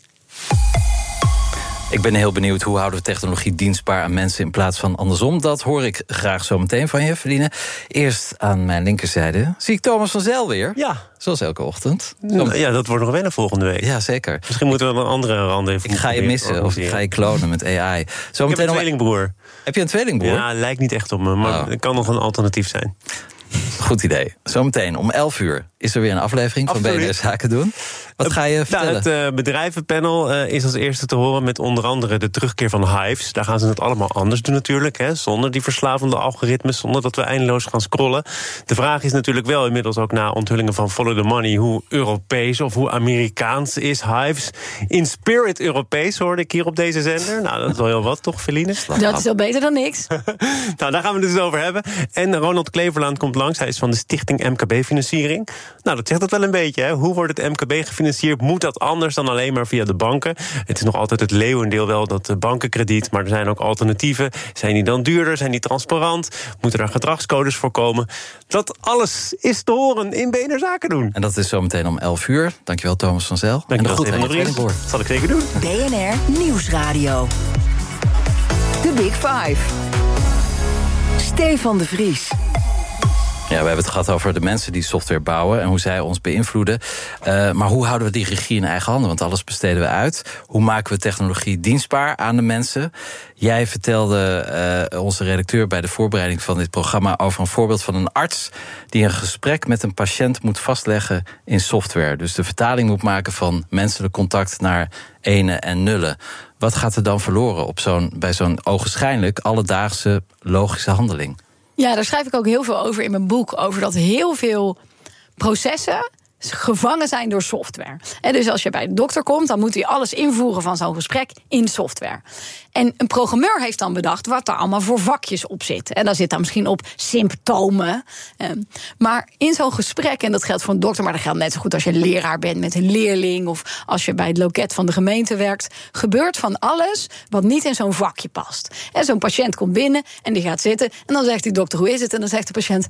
[SPEAKER 2] Ik ben heel benieuwd, hoe houden we technologie dienstbaar aan mensen in plaats van andersom? Dat hoor ik graag zo meteen van je, Feline. Eerst aan mijn linkerzijde zie ik Thomas van Zel weer.
[SPEAKER 6] Ja.
[SPEAKER 2] Zoals elke ochtend.
[SPEAKER 6] Ja, dat wordt nog wennen volgende week.
[SPEAKER 2] Ja, zeker.
[SPEAKER 6] Misschien moeten we een andere randen even.
[SPEAKER 2] Ik ga je missen, of ik ga je klonen met AI.
[SPEAKER 6] Ik heb een tweelingbroer.
[SPEAKER 2] Heb je een tweelingbroer?
[SPEAKER 6] Ja, lijkt niet echt op me, maar het kan nog een alternatief zijn.
[SPEAKER 2] Goed idee. Zometeen om 11:00 is er weer een aflevering van BNR Zaken doen. Wat ga je vertellen?
[SPEAKER 6] Het bedrijvenpanel is als eerste te horen met onder andere de terugkeer van Hives. Daar gaan ze het allemaal anders doen natuurlijk. Zonder die verslavende algoritmes, zonder dat we eindeloos gaan scrollen. De vraag is natuurlijk wel inmiddels ook na onthullingen van Follow the Money, hoe Europees of hoe Amerikaans is Hives. In spirit Europees hoorde ik hier op deze zender. Nou, dat is wel heel wat, toch, Feline?
[SPEAKER 7] Dat is wel beter dan niks.
[SPEAKER 6] Nou, daar gaan we het dus over hebben. En Ronald Kleverlaan komt langs. Hij is van de stichting MKB-financiering. Nou, dat zegt het wel een beetje. Hè? Hoe wordt het MKB gefinancierd? Moet dat anders dan alleen maar via de banken? Het is nog altijd het leeuwendeel wel, dat bankenkrediet. Maar er zijn ook alternatieven. Zijn die dan duurder? Zijn die transparant? Moeten daar gedragscodes voor komen? Dat alles is te horen in BNR Zaken doen.
[SPEAKER 2] En dat is zometeen om 11:00. Dankjewel, Thomas van Zel.
[SPEAKER 6] Dankjewel, Steven de Vries. Dat zal ik zeker doen.
[SPEAKER 11] BNR Nieuwsradio. The Big Five. Stefan de Vries.
[SPEAKER 2] Ja, we hebben het gehad over de mensen die software bouwen en hoe zij ons beïnvloeden. Maar hoe houden we die regie in eigen handen? Want alles besteden we uit. Hoe maken we technologie dienstbaar aan de mensen? Jij vertelde onze redacteur bij de voorbereiding van dit programma over een voorbeeld van een arts die een gesprek met een patiënt moet vastleggen in software. Dus de vertaling moet maken van menselijk contact naar enen en nullen. Wat gaat er dan verloren bij zo'n ogenschijnlijk alledaagse logische handeling?
[SPEAKER 7] Ja, daar schrijf ik ook heel veel over in mijn boek. Over dat heel veel processen gevangen zijn door software. Dus als je bij de dokter komt, dan moet hij alles invoeren van zo'n gesprek in software. En een programmeur heeft dan bedacht wat er allemaal voor vakjes op zit. En daar zit dan misschien op symptomen. Maar in zo'n gesprek, en dat geldt voor een dokter, maar dat geldt net zo goed als je leraar bent met een leerling, of als je bij het loket van de gemeente werkt, gebeurt van alles wat niet in zo'n vakje past. En zo'n patiënt komt binnen en die gaat zitten en dan zegt die dokter, hoe is het? En dan zegt de patiënt,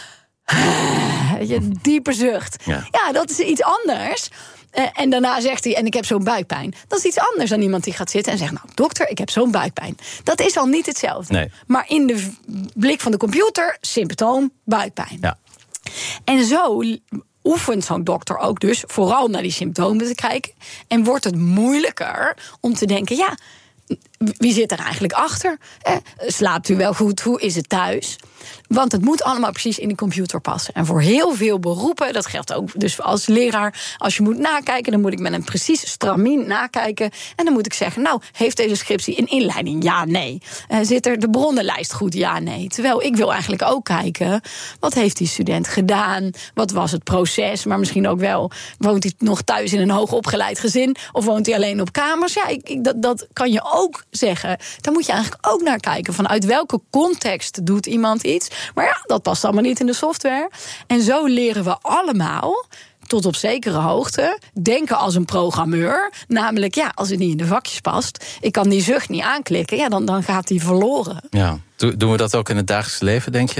[SPEAKER 7] je diepe zucht. Ja, dat is iets anders. En daarna zegt hij, en ik heb zo'n buikpijn. Dat is iets anders dan iemand die gaat zitten en zegt, nou dokter, ik heb zo'n buikpijn. Dat is al niet hetzelfde.
[SPEAKER 2] Nee.
[SPEAKER 7] Maar in de blik van de computer, symptoom, buikpijn.
[SPEAKER 2] Ja.
[SPEAKER 7] En zo oefent zo'n dokter ook dus vooral naar die symptomen te kijken. En wordt het moeilijker om te denken, ja, wie zit er eigenlijk achter? Slaapt u wel goed? Hoe is het thuis? Want het moet allemaal precies in de computer passen. En voor heel veel beroepen, dat geldt ook dus als leraar, als je moet nakijken, dan moet ik met een precies stramien nakijken. En dan moet ik zeggen, nou, heeft deze scriptie een inleiding? Ja, nee. Zit er de bronnenlijst goed? Ja, nee. Terwijl ik wil eigenlijk ook kijken, wat heeft die student gedaan? Wat was het proces? Maar misschien ook wel, woont hij nog thuis in een hoogopgeleid gezin? Of woont hij alleen op kamers? Ja, dat kan je ook zeggen. Daar moet je eigenlijk ook naar kijken. Vanuit welke context doet iemand iets? Maar ja, dat past allemaal niet in de software. En zo leren we allemaal, tot op zekere hoogte, denken als een programmeur. Namelijk, ja, als het niet in de vakjes past, ik kan die zucht niet aanklikken, ja, dan gaat die verloren.
[SPEAKER 2] Ja. Doen we dat ook in het dagelijks leven, denk je?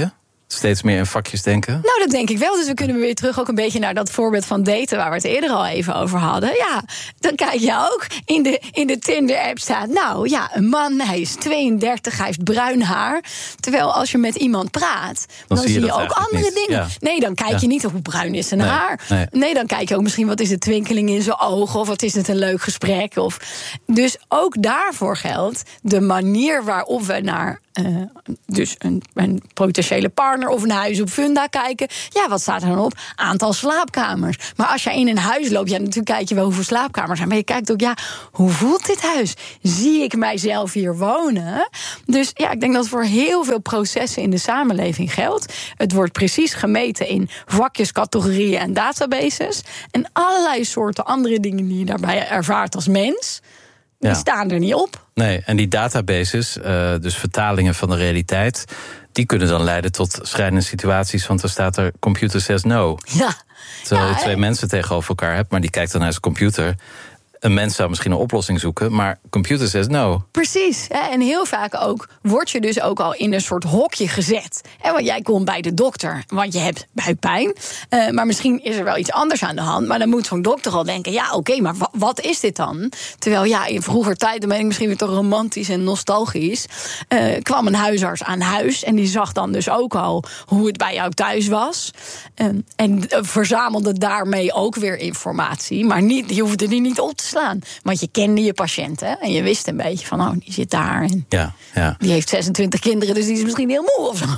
[SPEAKER 2] Steeds meer in vakjes denken?
[SPEAKER 7] Nou, dat denk ik wel. Dus we kunnen weer terug ook een beetje naar dat voorbeeld van daten waar we het eerder al even over hadden. Ja, dan kijk je ook in de Tinder-app staat, nou ja, een man, hij is 32, hij heeft bruin haar. Terwijl als je met iemand praat, dan zie je ook andere dingen. Ja. Nee, dan kijk je niet op hoe bruin is zijn haar. Nee, dan kijk je ook misschien wat is de twinkeling in zijn ogen, of wat is het een leuk gesprek. Dus ook daarvoor geldt de manier waarop we naar dus een potentiële partner of een huis op Funda kijken. Ja, wat staat er dan op? Aantal slaapkamers. Maar als jij in een huis loopt, ja, natuurlijk kijk je wel hoeveel slaapkamers zijn. Maar je kijkt ook, ja, hoe voelt dit huis? Zie ik mijzelf hier wonen? Dus ja, ik denk dat voor heel veel processen in de samenleving geldt. Het wordt precies gemeten in vakjes, categorieën en databases. En allerlei soorten andere dingen die je daarbij ervaart als mens, die staan er niet op.
[SPEAKER 2] Nee, en die databases, dus vertalingen van de realiteit, die kunnen dan leiden tot schrijnende situaties, want er staat er computer says no.
[SPEAKER 7] Ja.
[SPEAKER 2] Terwijl je twee mensen tegenover elkaar hebt, maar die kijkt dan naar zijn computer. Een mens zou misschien een oplossing zoeken, maar computer says no.
[SPEAKER 7] Precies. En heel vaak ook word je dus ook al in een soort hokje gezet. Want jij komt bij de dokter, want je hebt buikpijn. Maar misschien is er wel iets anders aan de hand. Maar dan moet zo'n dokter al denken, ja, oké, maar wat is dit dan? Terwijl, ja, in vroeger tijd, dan ben ik misschien weer te romantisch en nostalgisch, kwam een huisarts aan huis en die zag dan dus ook al hoe het bij jou thuis was. En verzamelde daarmee ook weer informatie. Maar die hoefde die niet op te slaan. Want je kende je patiënten en je wist een beetje van, oh, die zit daar en die heeft 26 kinderen, dus die is misschien heel moe of zo.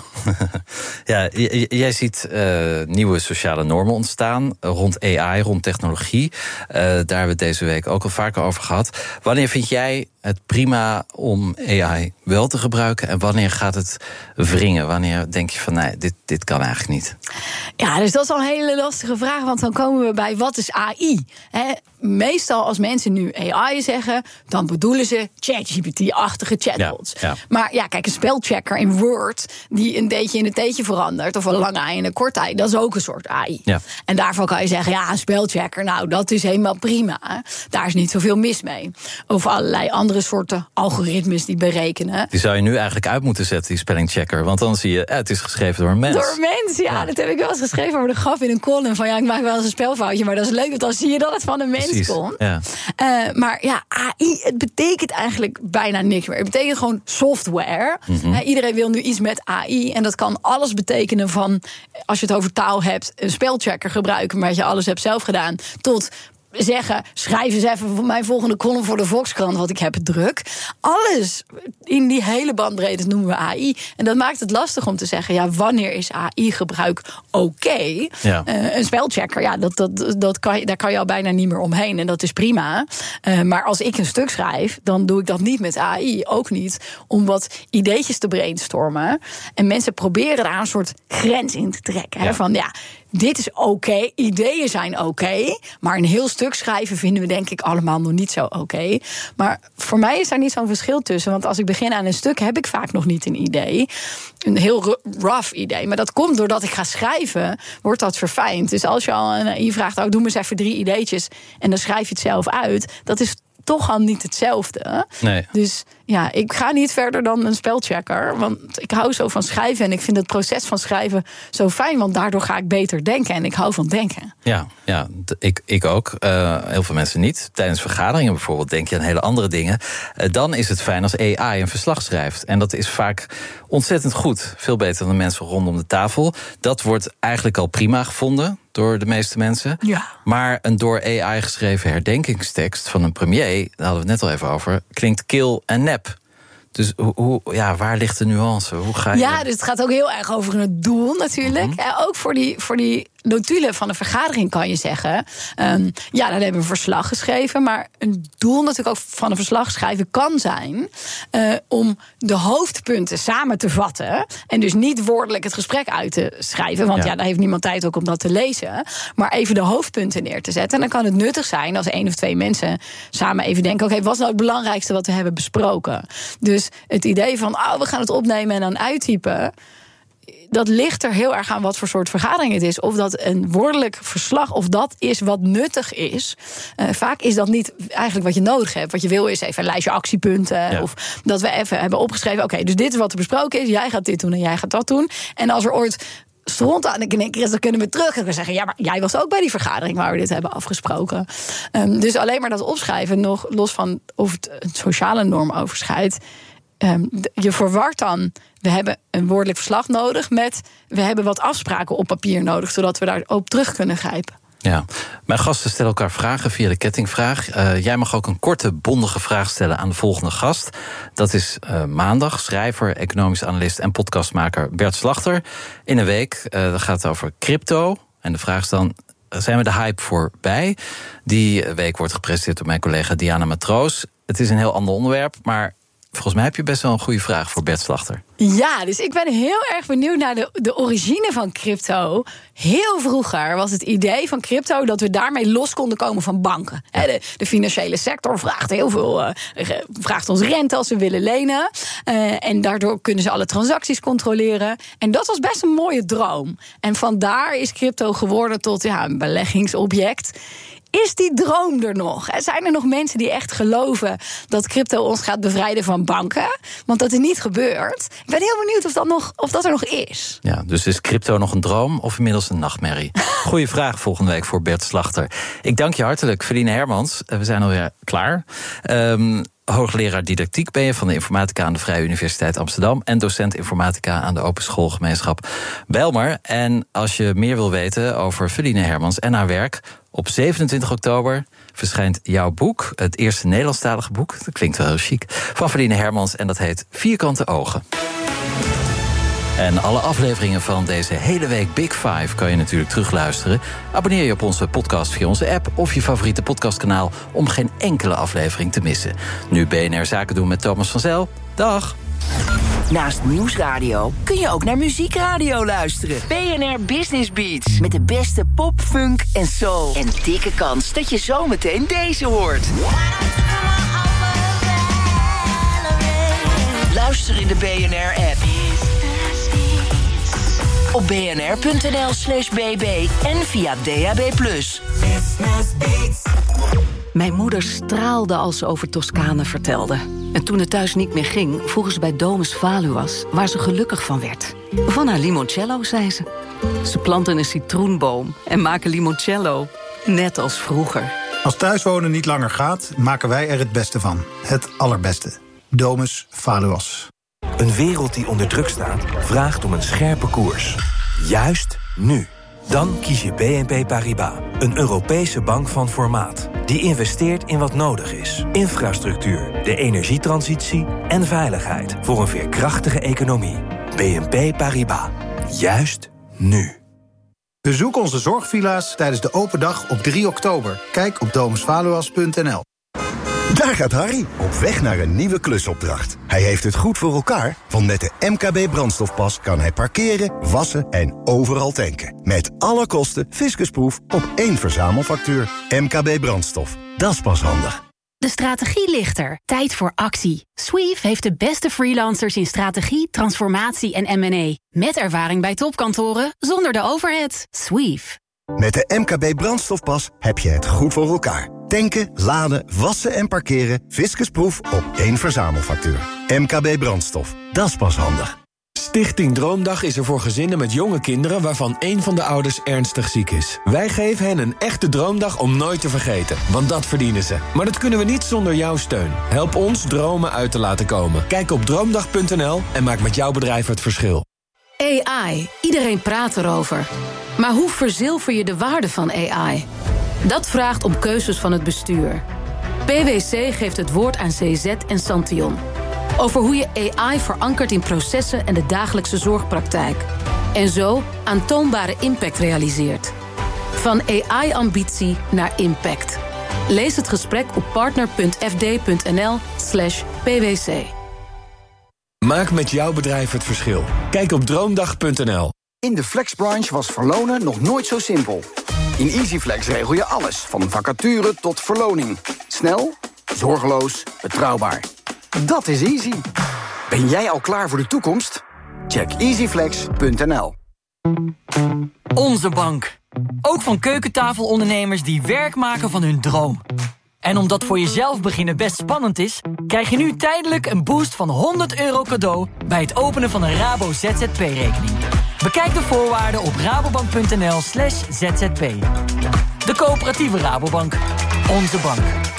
[SPEAKER 2] Ja, jij ziet nieuwe sociale normen ontstaan rond AI, rond technologie. Daar hebben we het deze week ook al vaker over gehad. Wanneer vind jij het prima om AI wel te gebruiken en wanneer gaat het wringen? Wanneer denk je van, nee, dit kan eigenlijk niet?
[SPEAKER 7] Ja, dus dat is al een hele lastige vraag, want dan komen we bij wat is AI? Meestal als mensen nu AI zeggen, dan bedoelen ze ChatGPT-achtige chatbots. Ja. Maar ja, kijk, een spelchecker in Word die een deetje in een teetje verandert, of een lange ei in een korte ei, dat is ook een soort AI. Ja. En daarvan kan je zeggen, ja, een spelchecker, nou, dat is helemaal prima. Daar is niet zoveel mis mee. Of allerlei andere soorten algoritmes die berekenen.
[SPEAKER 2] Die zou je nu eigenlijk uit moeten zetten, die spellingchecker. Want dan zie je, het is geschreven door een mens.
[SPEAKER 7] Door een mens, ja. Dat heb ik wel eens geschreven voor de grap in een column. Van ja, ik maak wel eens een spelfoutje, maar dat is leuk, want dan zie je dat het van een mens komt. Ja. Maar ja, AI, het betekent eigenlijk bijna niks meer. Het betekent gewoon software. Mm-hmm. Iedereen wil nu iets met AI. En dat kan alles betekenen van, als je het over taal hebt, een spelchecker gebruiken, maar dat je alles hebt zelf gedaan, tot zeggen, schrijf eens even voor mijn volgende column voor de Volkskrant, want ik heb het druk. Alles in die hele bandbreedte noemen we AI. En dat maakt het lastig om te zeggen, ja, wanneer is AI-gebruik oké? Ja. Een spelchecker, ja, daar kan je al bijna niet meer omheen. En dat is prima. Maar als ik een stuk schrijf, dan doe ik dat niet met AI. Ook niet om wat ideetjes te brainstormen. En mensen proberen daar een soort grens in te trekken. Ja. Van, ja, dit is oké, ideeën zijn oké, maar een heel stuk schrijven vinden we denk ik allemaal nog niet zo oké. Maar voor mij is daar niet zo'n verschil tussen, want als ik begin aan een stuk heb ik vaak nog niet een idee. Een heel rough idee, maar dat komt doordat ik ga schrijven, wordt dat verfijnd. Dus als je je vraagt, doe me eens even 3 ideetjes en dan schrijf je het zelf uit, dat is toch al niet hetzelfde. Nee. Dus ja, ik ga niet verder dan een spelchecker. Want ik hou zo van schrijven. En ik vind het proces van schrijven zo fijn. Want daardoor ga ik beter denken. En ik hou van denken.
[SPEAKER 2] Ja, ik ook. Heel veel mensen niet. Tijdens vergaderingen bijvoorbeeld denk je aan hele andere dingen. Dan is het fijn als AI een verslag schrijft. En dat is vaak ontzettend goed. Veel beter dan de mensen rondom de tafel. Dat wordt eigenlijk al prima gevonden door de meeste mensen. Ja. Maar een door AI geschreven herdenkingstekst van een premier, daar hadden we het net al even over, klinkt kil en nep. Dus waar ligt de nuance? Hoe ga je?
[SPEAKER 7] Ja, dus het gaat ook heel erg over het doel natuurlijk. Mm-hmm. Ook voor die notulen van een vergadering kan je zeggen, dan hebben we een verslag geschreven. Maar een doel natuurlijk ook van een verslag schrijven kan zijn om de hoofdpunten samen te vatten. En dus niet woordelijk het gesprek uit te schrijven. Want daar heeft niemand tijd ook om dat te lezen. Maar even de hoofdpunten neer te zetten. En dan kan het nuttig zijn als 1 of 2 mensen samen even denken, oké, wat is nou het belangrijkste wat we hebben besproken? Dus het idee van, we gaan het opnemen en dan uittypen, dat ligt er heel erg aan wat voor soort vergadering het is. Of dat een woordelijk verslag, of dat is wat nuttig is. Vaak is dat niet eigenlijk wat je nodig hebt. Wat je wil is even een lijstje actiepunten. Ja. Of dat we even hebben opgeschreven, oké, dus dit is wat er besproken is. Jij gaat dit doen en jij gaat dat doen. En als er ooit stront aan de knikker is, dan kunnen we terug en we zeggen, ja, maar jij was ook bij die vergadering waar we dit hebben afgesproken. Dus alleen maar dat opschrijven, nog los van of het een sociale norm overschrijdt. Je verwart dan, we hebben een woordelijk verslag nodig met, we hebben wat afspraken op papier nodig, zodat we daar op terug kunnen grijpen.
[SPEAKER 2] Ja, mijn gasten stellen elkaar vragen via de kettingvraag. Jij mag ook een korte, bondige vraag stellen aan de volgende gast. Dat is maandag schrijver, economisch analist en podcastmaker Bert Slachter. In een week, dat gaat over crypto. En de vraag is dan, zijn we de hype voorbij? Die week wordt gepresenteerd door mijn collega Diana Matroos. Het is een heel ander onderwerp, maar volgens mij heb je best wel een goede vraag voor Bert Slachter.
[SPEAKER 7] Ja, dus ik ben heel erg benieuwd naar de origine van crypto. Heel vroeger was het idee van crypto dat we daarmee los konden komen van banken. Ja. De financiële sector vraagt heel veel, vraagt ons rente als we willen lenen. En daardoor kunnen ze alle transacties controleren. En dat was best een mooie droom. En vandaar is crypto geworden tot een beleggingsobject. Is die droom er nog? Zijn er nog mensen die echt geloven dat crypto ons gaat bevrijden van banken? Want dat is niet gebeurd. Ik ben heel benieuwd of dat er nog is.
[SPEAKER 2] Ja, dus is crypto nog een droom of inmiddels een nachtmerrie? Goeie vraag volgende week voor Bert Slachter. Ik dank je hartelijk, Feline Hermans. We zijn alweer klaar. Hoogleraar didactiek ben je van de informatica aan de Vrije Universiteit Amsterdam en docent informatica aan de Open Schoolgemeenschap Bijlmer. En als je meer wil weten over Feline Hermans en haar werk, op 27 oktober verschijnt jouw boek, het eerste Nederlandstalige boek, dat klinkt wel heel chic, van Feline Hermans en dat heet Vierkante Ogen. En alle afleveringen van deze hele week Big Five kan je natuurlijk terugluisteren. Abonneer je op onze podcast via onze app of je favoriete podcastkanaal om geen enkele aflevering te missen. Nu BNR Zaken doen met Thomas van Zel. Dag!
[SPEAKER 8] Naast Nieuwsradio kun je ook naar Muziekradio luisteren. BNR Business Beats. Met de beste pop, funk en soul. En dikke kans dat je zometeen deze hoort. Luister in de BNR-app. Op bnr.nl/bb en via DAB+.
[SPEAKER 9] Mijn moeder straalde als ze over Toscane vertelde. En toen het thuis niet meer ging, vroegen ze bij Domus Valuas, waar ze gelukkig van werd. Van haar limoncello, zei ze. Ze planten een citroenboom en maken limoncello, net als vroeger.
[SPEAKER 12] Als thuiswonen niet langer gaat, maken wij er het beste van. Het allerbeste. Domus Valuas.
[SPEAKER 13] Een wereld die onder druk staat, vraagt om een scherpe koers. Juist nu. Dan kies je BNP Paribas, een Europese bank van formaat. Die investeert in wat nodig is. Infrastructuur, de energietransitie en veiligheid voor een veerkrachtige economie. BNP Paribas. Juist nu.
[SPEAKER 12] Bezoek onze zorgvilla's tijdens de open dag op 3 oktober. Kijk op domusvaluas.nl.
[SPEAKER 14] Daar gaat Harry, op weg naar een nieuwe klusopdracht. Hij heeft het goed voor elkaar, want met de MKB brandstofpas kan hij parkeren, wassen en overal tanken. Met alle kosten fiscusproef op 1 verzamelfactuur. MKB brandstof, dat is pas handig.
[SPEAKER 15] De strategie ligt er. Tijd voor actie. Sweeve heeft de beste freelancers in strategie, transformatie en M&A. Met ervaring bij topkantoren, zonder de overhead. Sweeve.
[SPEAKER 14] Met de MKB brandstofpas heb je het goed voor elkaar. Tanken, laden, wassen en parkeren. Fiscusproef op 1 verzamelfactuur. MKB brandstof, dat is pas handig.
[SPEAKER 16] Stichting Droomdag is er voor gezinnen met jonge kinderen waarvan één van de ouders ernstig ziek is. Wij geven hen een echte droomdag om nooit te vergeten, want dat verdienen ze. Maar dat kunnen we niet zonder jouw steun. Help ons dromen uit te laten komen. Kijk op droomdag.nl en maak met jouw bedrijf het verschil.
[SPEAKER 19] AI. Iedereen praat erover. Maar hoe verzilver je de waarde van AI? Dat vraagt om keuzes van het bestuur. PwC geeft het woord aan CZ en Santion. Over hoe je AI verankert in processen en de dagelijkse zorgpraktijk. En zo aantoonbare impact realiseert. Van AI-ambitie naar impact. Lees het gesprek op partner.fd.nl/pwc.
[SPEAKER 16] Maak met jouw bedrijf het verschil. Kijk op droomdag.nl.
[SPEAKER 28] In de flexbranche was verlonen nog nooit zo simpel. In EasyFlex regel je alles, van vacature tot verloning. Snel, zorgeloos, betrouwbaar. Dat is easy. Ben jij al klaar voor de toekomst? Check easyflex.nl.
[SPEAKER 17] Onze bank. Ook van keukentafelondernemers die werk maken van hun droom. En omdat voor jezelf beginnen best spannend is, krijg je nu tijdelijk een boost van €100 cadeau bij het openen van een Rabo ZZP-rekening. Bekijk de voorwaarden op rabobank.nl/zzp. De coöperatieve Rabobank. Onze bank.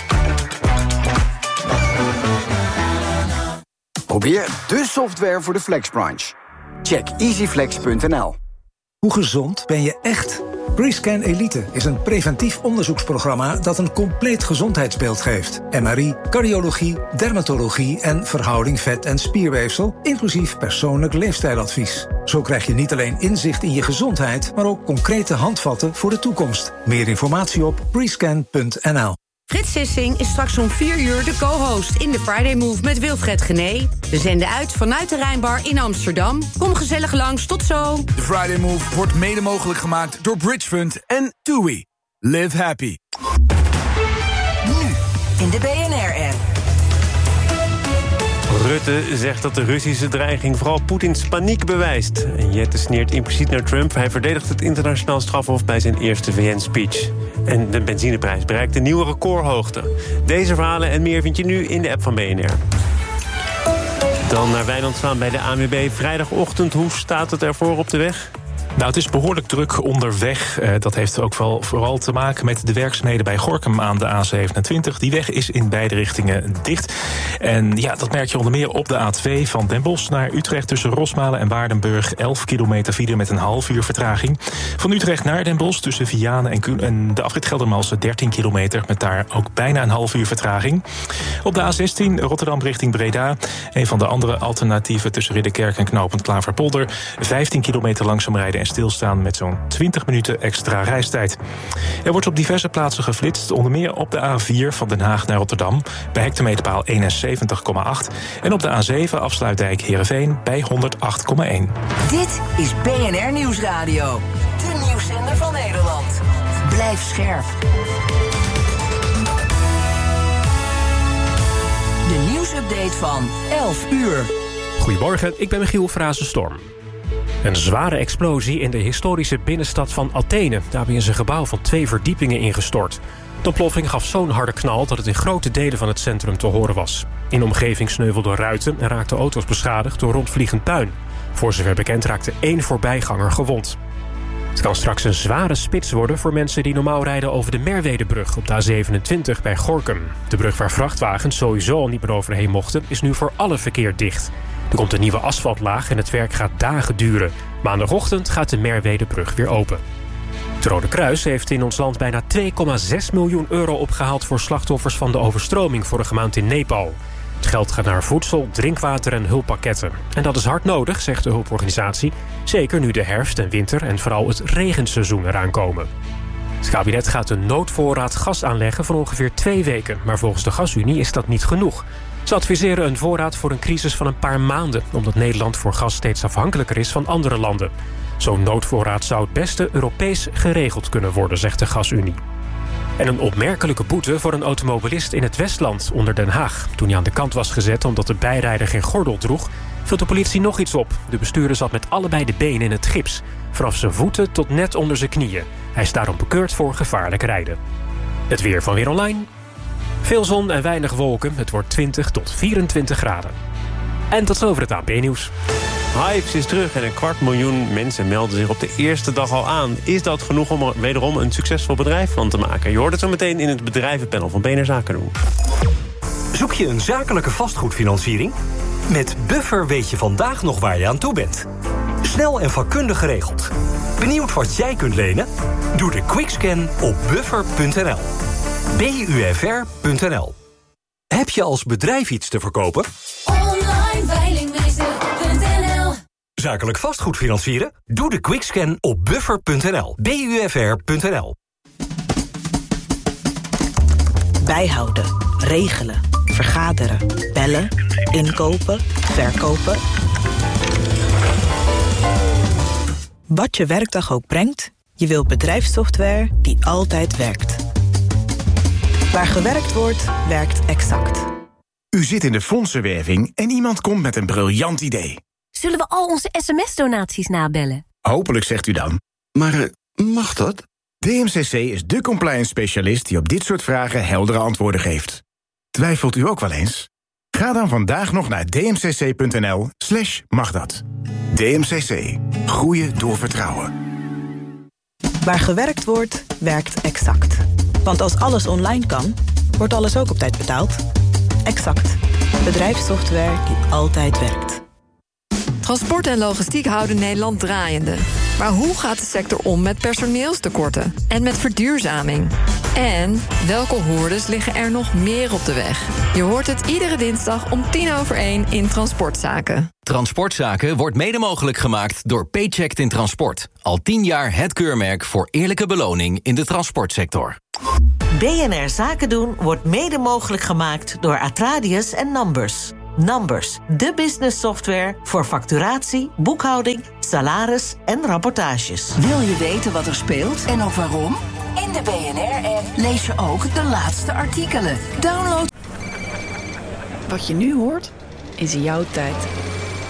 [SPEAKER 28] Probeer de software voor de flexbranche. Check easyflex.nl.
[SPEAKER 18] Hoe gezond ben je echt? Prescan Elite is een preventief onderzoeksprogramma dat een compleet gezondheidsbeeld geeft. MRI, cardiologie, dermatologie en verhouding vet- en spierweefsel, inclusief persoonlijk leefstijladvies. Zo krijg je niet alleen inzicht in je gezondheid, maar ook concrete handvatten voor de toekomst. Meer informatie op prescan.nl.
[SPEAKER 20] Frits Sissing is straks om 4 uur de co-host in de Friday Move met Wilfred Genee. We zenden uit vanuit de Rijnbar in Amsterdam. Kom gezellig langs, tot zo.
[SPEAKER 26] De Friday Move wordt mede mogelijk gemaakt door Bridge Fund en TUI. Live happy.
[SPEAKER 8] Nu in de BNR-app.
[SPEAKER 6] Rutte zegt dat de Russische dreiging vooral Poetins paniek bewijst. En Jette sneert impliciet naar Trump. Hij verdedigt het internationaal strafhof bij zijn eerste VN-speech. En de benzineprijs bereikt een nieuwe recordhoogte. Deze verhalen en meer vind je nu in de app van BNR. Dan naar Wijnand Zwaan bij de ANWB. Vrijdagochtend, hoe staat het ervoor op de weg?
[SPEAKER 21] Nou, het is behoorlijk druk onderweg. Dat heeft ook wel vooral te maken met de werkzaamheden bij Gorinchem aan de A27. Die weg is in beide richtingen dicht. En ja, dat merk je onder meer op de A2 van Den Bosch naar Utrecht tussen Rosmalen en Waardenburg. 11 kilometer file met een half uur vertraging. Van Utrecht naar Den Bosch tussen Vianen en de afrit Geldermalsen 13 kilometer met daar ook bijna een half uur vertraging. Op de A16 Rotterdam richting Breda. Een van de andere alternatieven tussen Ridderkerk en knooppunt Klaverpolder. 15 kilometer langzaam rijden en stilstaan met zo'n 20 minuten extra reistijd. Er wordt op diverse plaatsen geflitst, onder meer op de A4 van Den Haag naar Rotterdam bij hectometerpaal 71,8 en op de A7 afsluitdijk Heerenveen bij 108,1.
[SPEAKER 8] Dit is BNR Nieuwsradio, de nieuwszender van Nederland. Blijf scherp. De nieuwsupdate van 11 uur.
[SPEAKER 22] Goedemorgen, ik ben Michiel Frazenstorm. Een zware explosie in de historische binnenstad van Athene. Daarbij is een gebouw van 2 verdiepingen ingestort. De ontploffing gaf zo'n harde knal dat het in grote delen van het centrum te horen was. In de omgeving sneuvelden ruiten en raakten auto's beschadigd door rondvliegend puin. Voor zover bekend raakte 1 voorbijganger gewond. Het kan straks een zware spits worden voor mensen die normaal rijden over de Merwedebrug op de A27 bij Gorinchem. De brug waar vrachtwagens sowieso al niet meer overheen mochten, is nu voor alle verkeer dicht. Er komt een nieuwe asfaltlaag en het werk gaat dagen duren. Maandagochtend gaat de Merwedebrug weer open. Het Rode Kruis heeft in ons land bijna 2,6 miljoen euro opgehaald voor slachtoffers van de overstroming vorige maand in Nepal. Het geld gaat naar voedsel, drinkwater en hulppakketten. En dat is hard nodig, zegt de hulporganisatie. Zeker nu de herfst en winter en vooral het regenseizoen eraan komen. Het kabinet gaat een noodvoorraad gas aanleggen van ongeveer 2 weken. Maar volgens de Gasunie is dat niet genoeg. Ze adviseren een voorraad voor een crisis van een paar maanden, omdat Nederland voor gas steeds afhankelijker is van andere landen. Zo'n noodvoorraad zou het beste Europees geregeld kunnen worden, zegt de Gasunie. En een opmerkelijke boete voor een automobilist in het Westland onder Den Haag. Toen hij aan de kant was gezet omdat de bijrijder geen gordel droeg, viel de politie nog iets op. De bestuurder zat met allebei de benen in het gips, vanaf zijn voeten tot net onder zijn knieën. Hij is daarom bekeurd voor gevaarlijk rijden. Het weer van Weer Online. Veel zon en weinig wolken. Het wordt 20 tot 24 graden. En tot zover het ANP-nieuws.
[SPEAKER 6] Hypes is terug en 250.000 mensen melden zich op de eerste dag al aan. Is dat genoeg om er wederom een succesvol bedrijf van te maken? Je hoort het zo meteen in het bedrijvenpanel van BNR Zaken doen.
[SPEAKER 23] Zoek je een zakelijke vastgoedfinanciering? Met Buffer weet je vandaag nog waar je aan toe bent. Snel en vakkundig geregeld. Benieuwd wat jij kunt lenen? Doe de quickscan op buffer.nl. BUFR.nl. Heb je als bedrijf iets te verkopen?
[SPEAKER 24] Online veilingmeester.nl.
[SPEAKER 23] Zakelijk vastgoed financieren? Doe de quickscan op buffer.nl. BUFR.nl.
[SPEAKER 25] Bijhouden, regelen, vergaderen, bellen, inkopen, verkopen. Wat je werkdag ook brengt, je wilt bedrijfssoftware die altijd werkt. Waar gewerkt wordt, werkt Exact.
[SPEAKER 5] U zit in de fondsenwerving en iemand komt met een briljant idee.
[SPEAKER 1] Zullen we al onze sms-donaties nabellen?
[SPEAKER 2] Hopelijk, zegt u dan. Maar mag dat? DMCC is de compliance specialist die op dit soort vragen heldere antwoorden geeft. Twijfelt u ook wel eens? Ga dan vandaag nog naar dmcc.nl/magdat. DMCC. Groeien door vertrouwen.
[SPEAKER 25] Waar gewerkt wordt, werkt Exact. Want als alles online kan, wordt alles ook op tijd betaald. Exact. Bedrijfssoftware die altijd werkt.
[SPEAKER 3] Transport en logistiek houden Nederland draaiende. Maar hoe gaat de sector om met personeelstekorten en met verduurzaming? En welke hoordes liggen er nog meer op de weg? Je hoort het iedere dinsdag om 1:10 in Transportzaken.
[SPEAKER 4] Transportzaken wordt mede mogelijk gemaakt door Paycheck in Transport. Al 10 jaar het keurmerk voor eerlijke beloning in de transportsector.
[SPEAKER 7] BNR Zaken doen wordt mede mogelijk gemaakt door Atradius en Numbers. Numbers, de business software voor facturatie, boekhouding, salaris en rapportages.
[SPEAKER 8] Wil je weten wat er speelt en ook waarom? In de BNR-app lees je ook de laatste artikelen. Download.
[SPEAKER 10] Wat je nu hoort, is jouw tijd.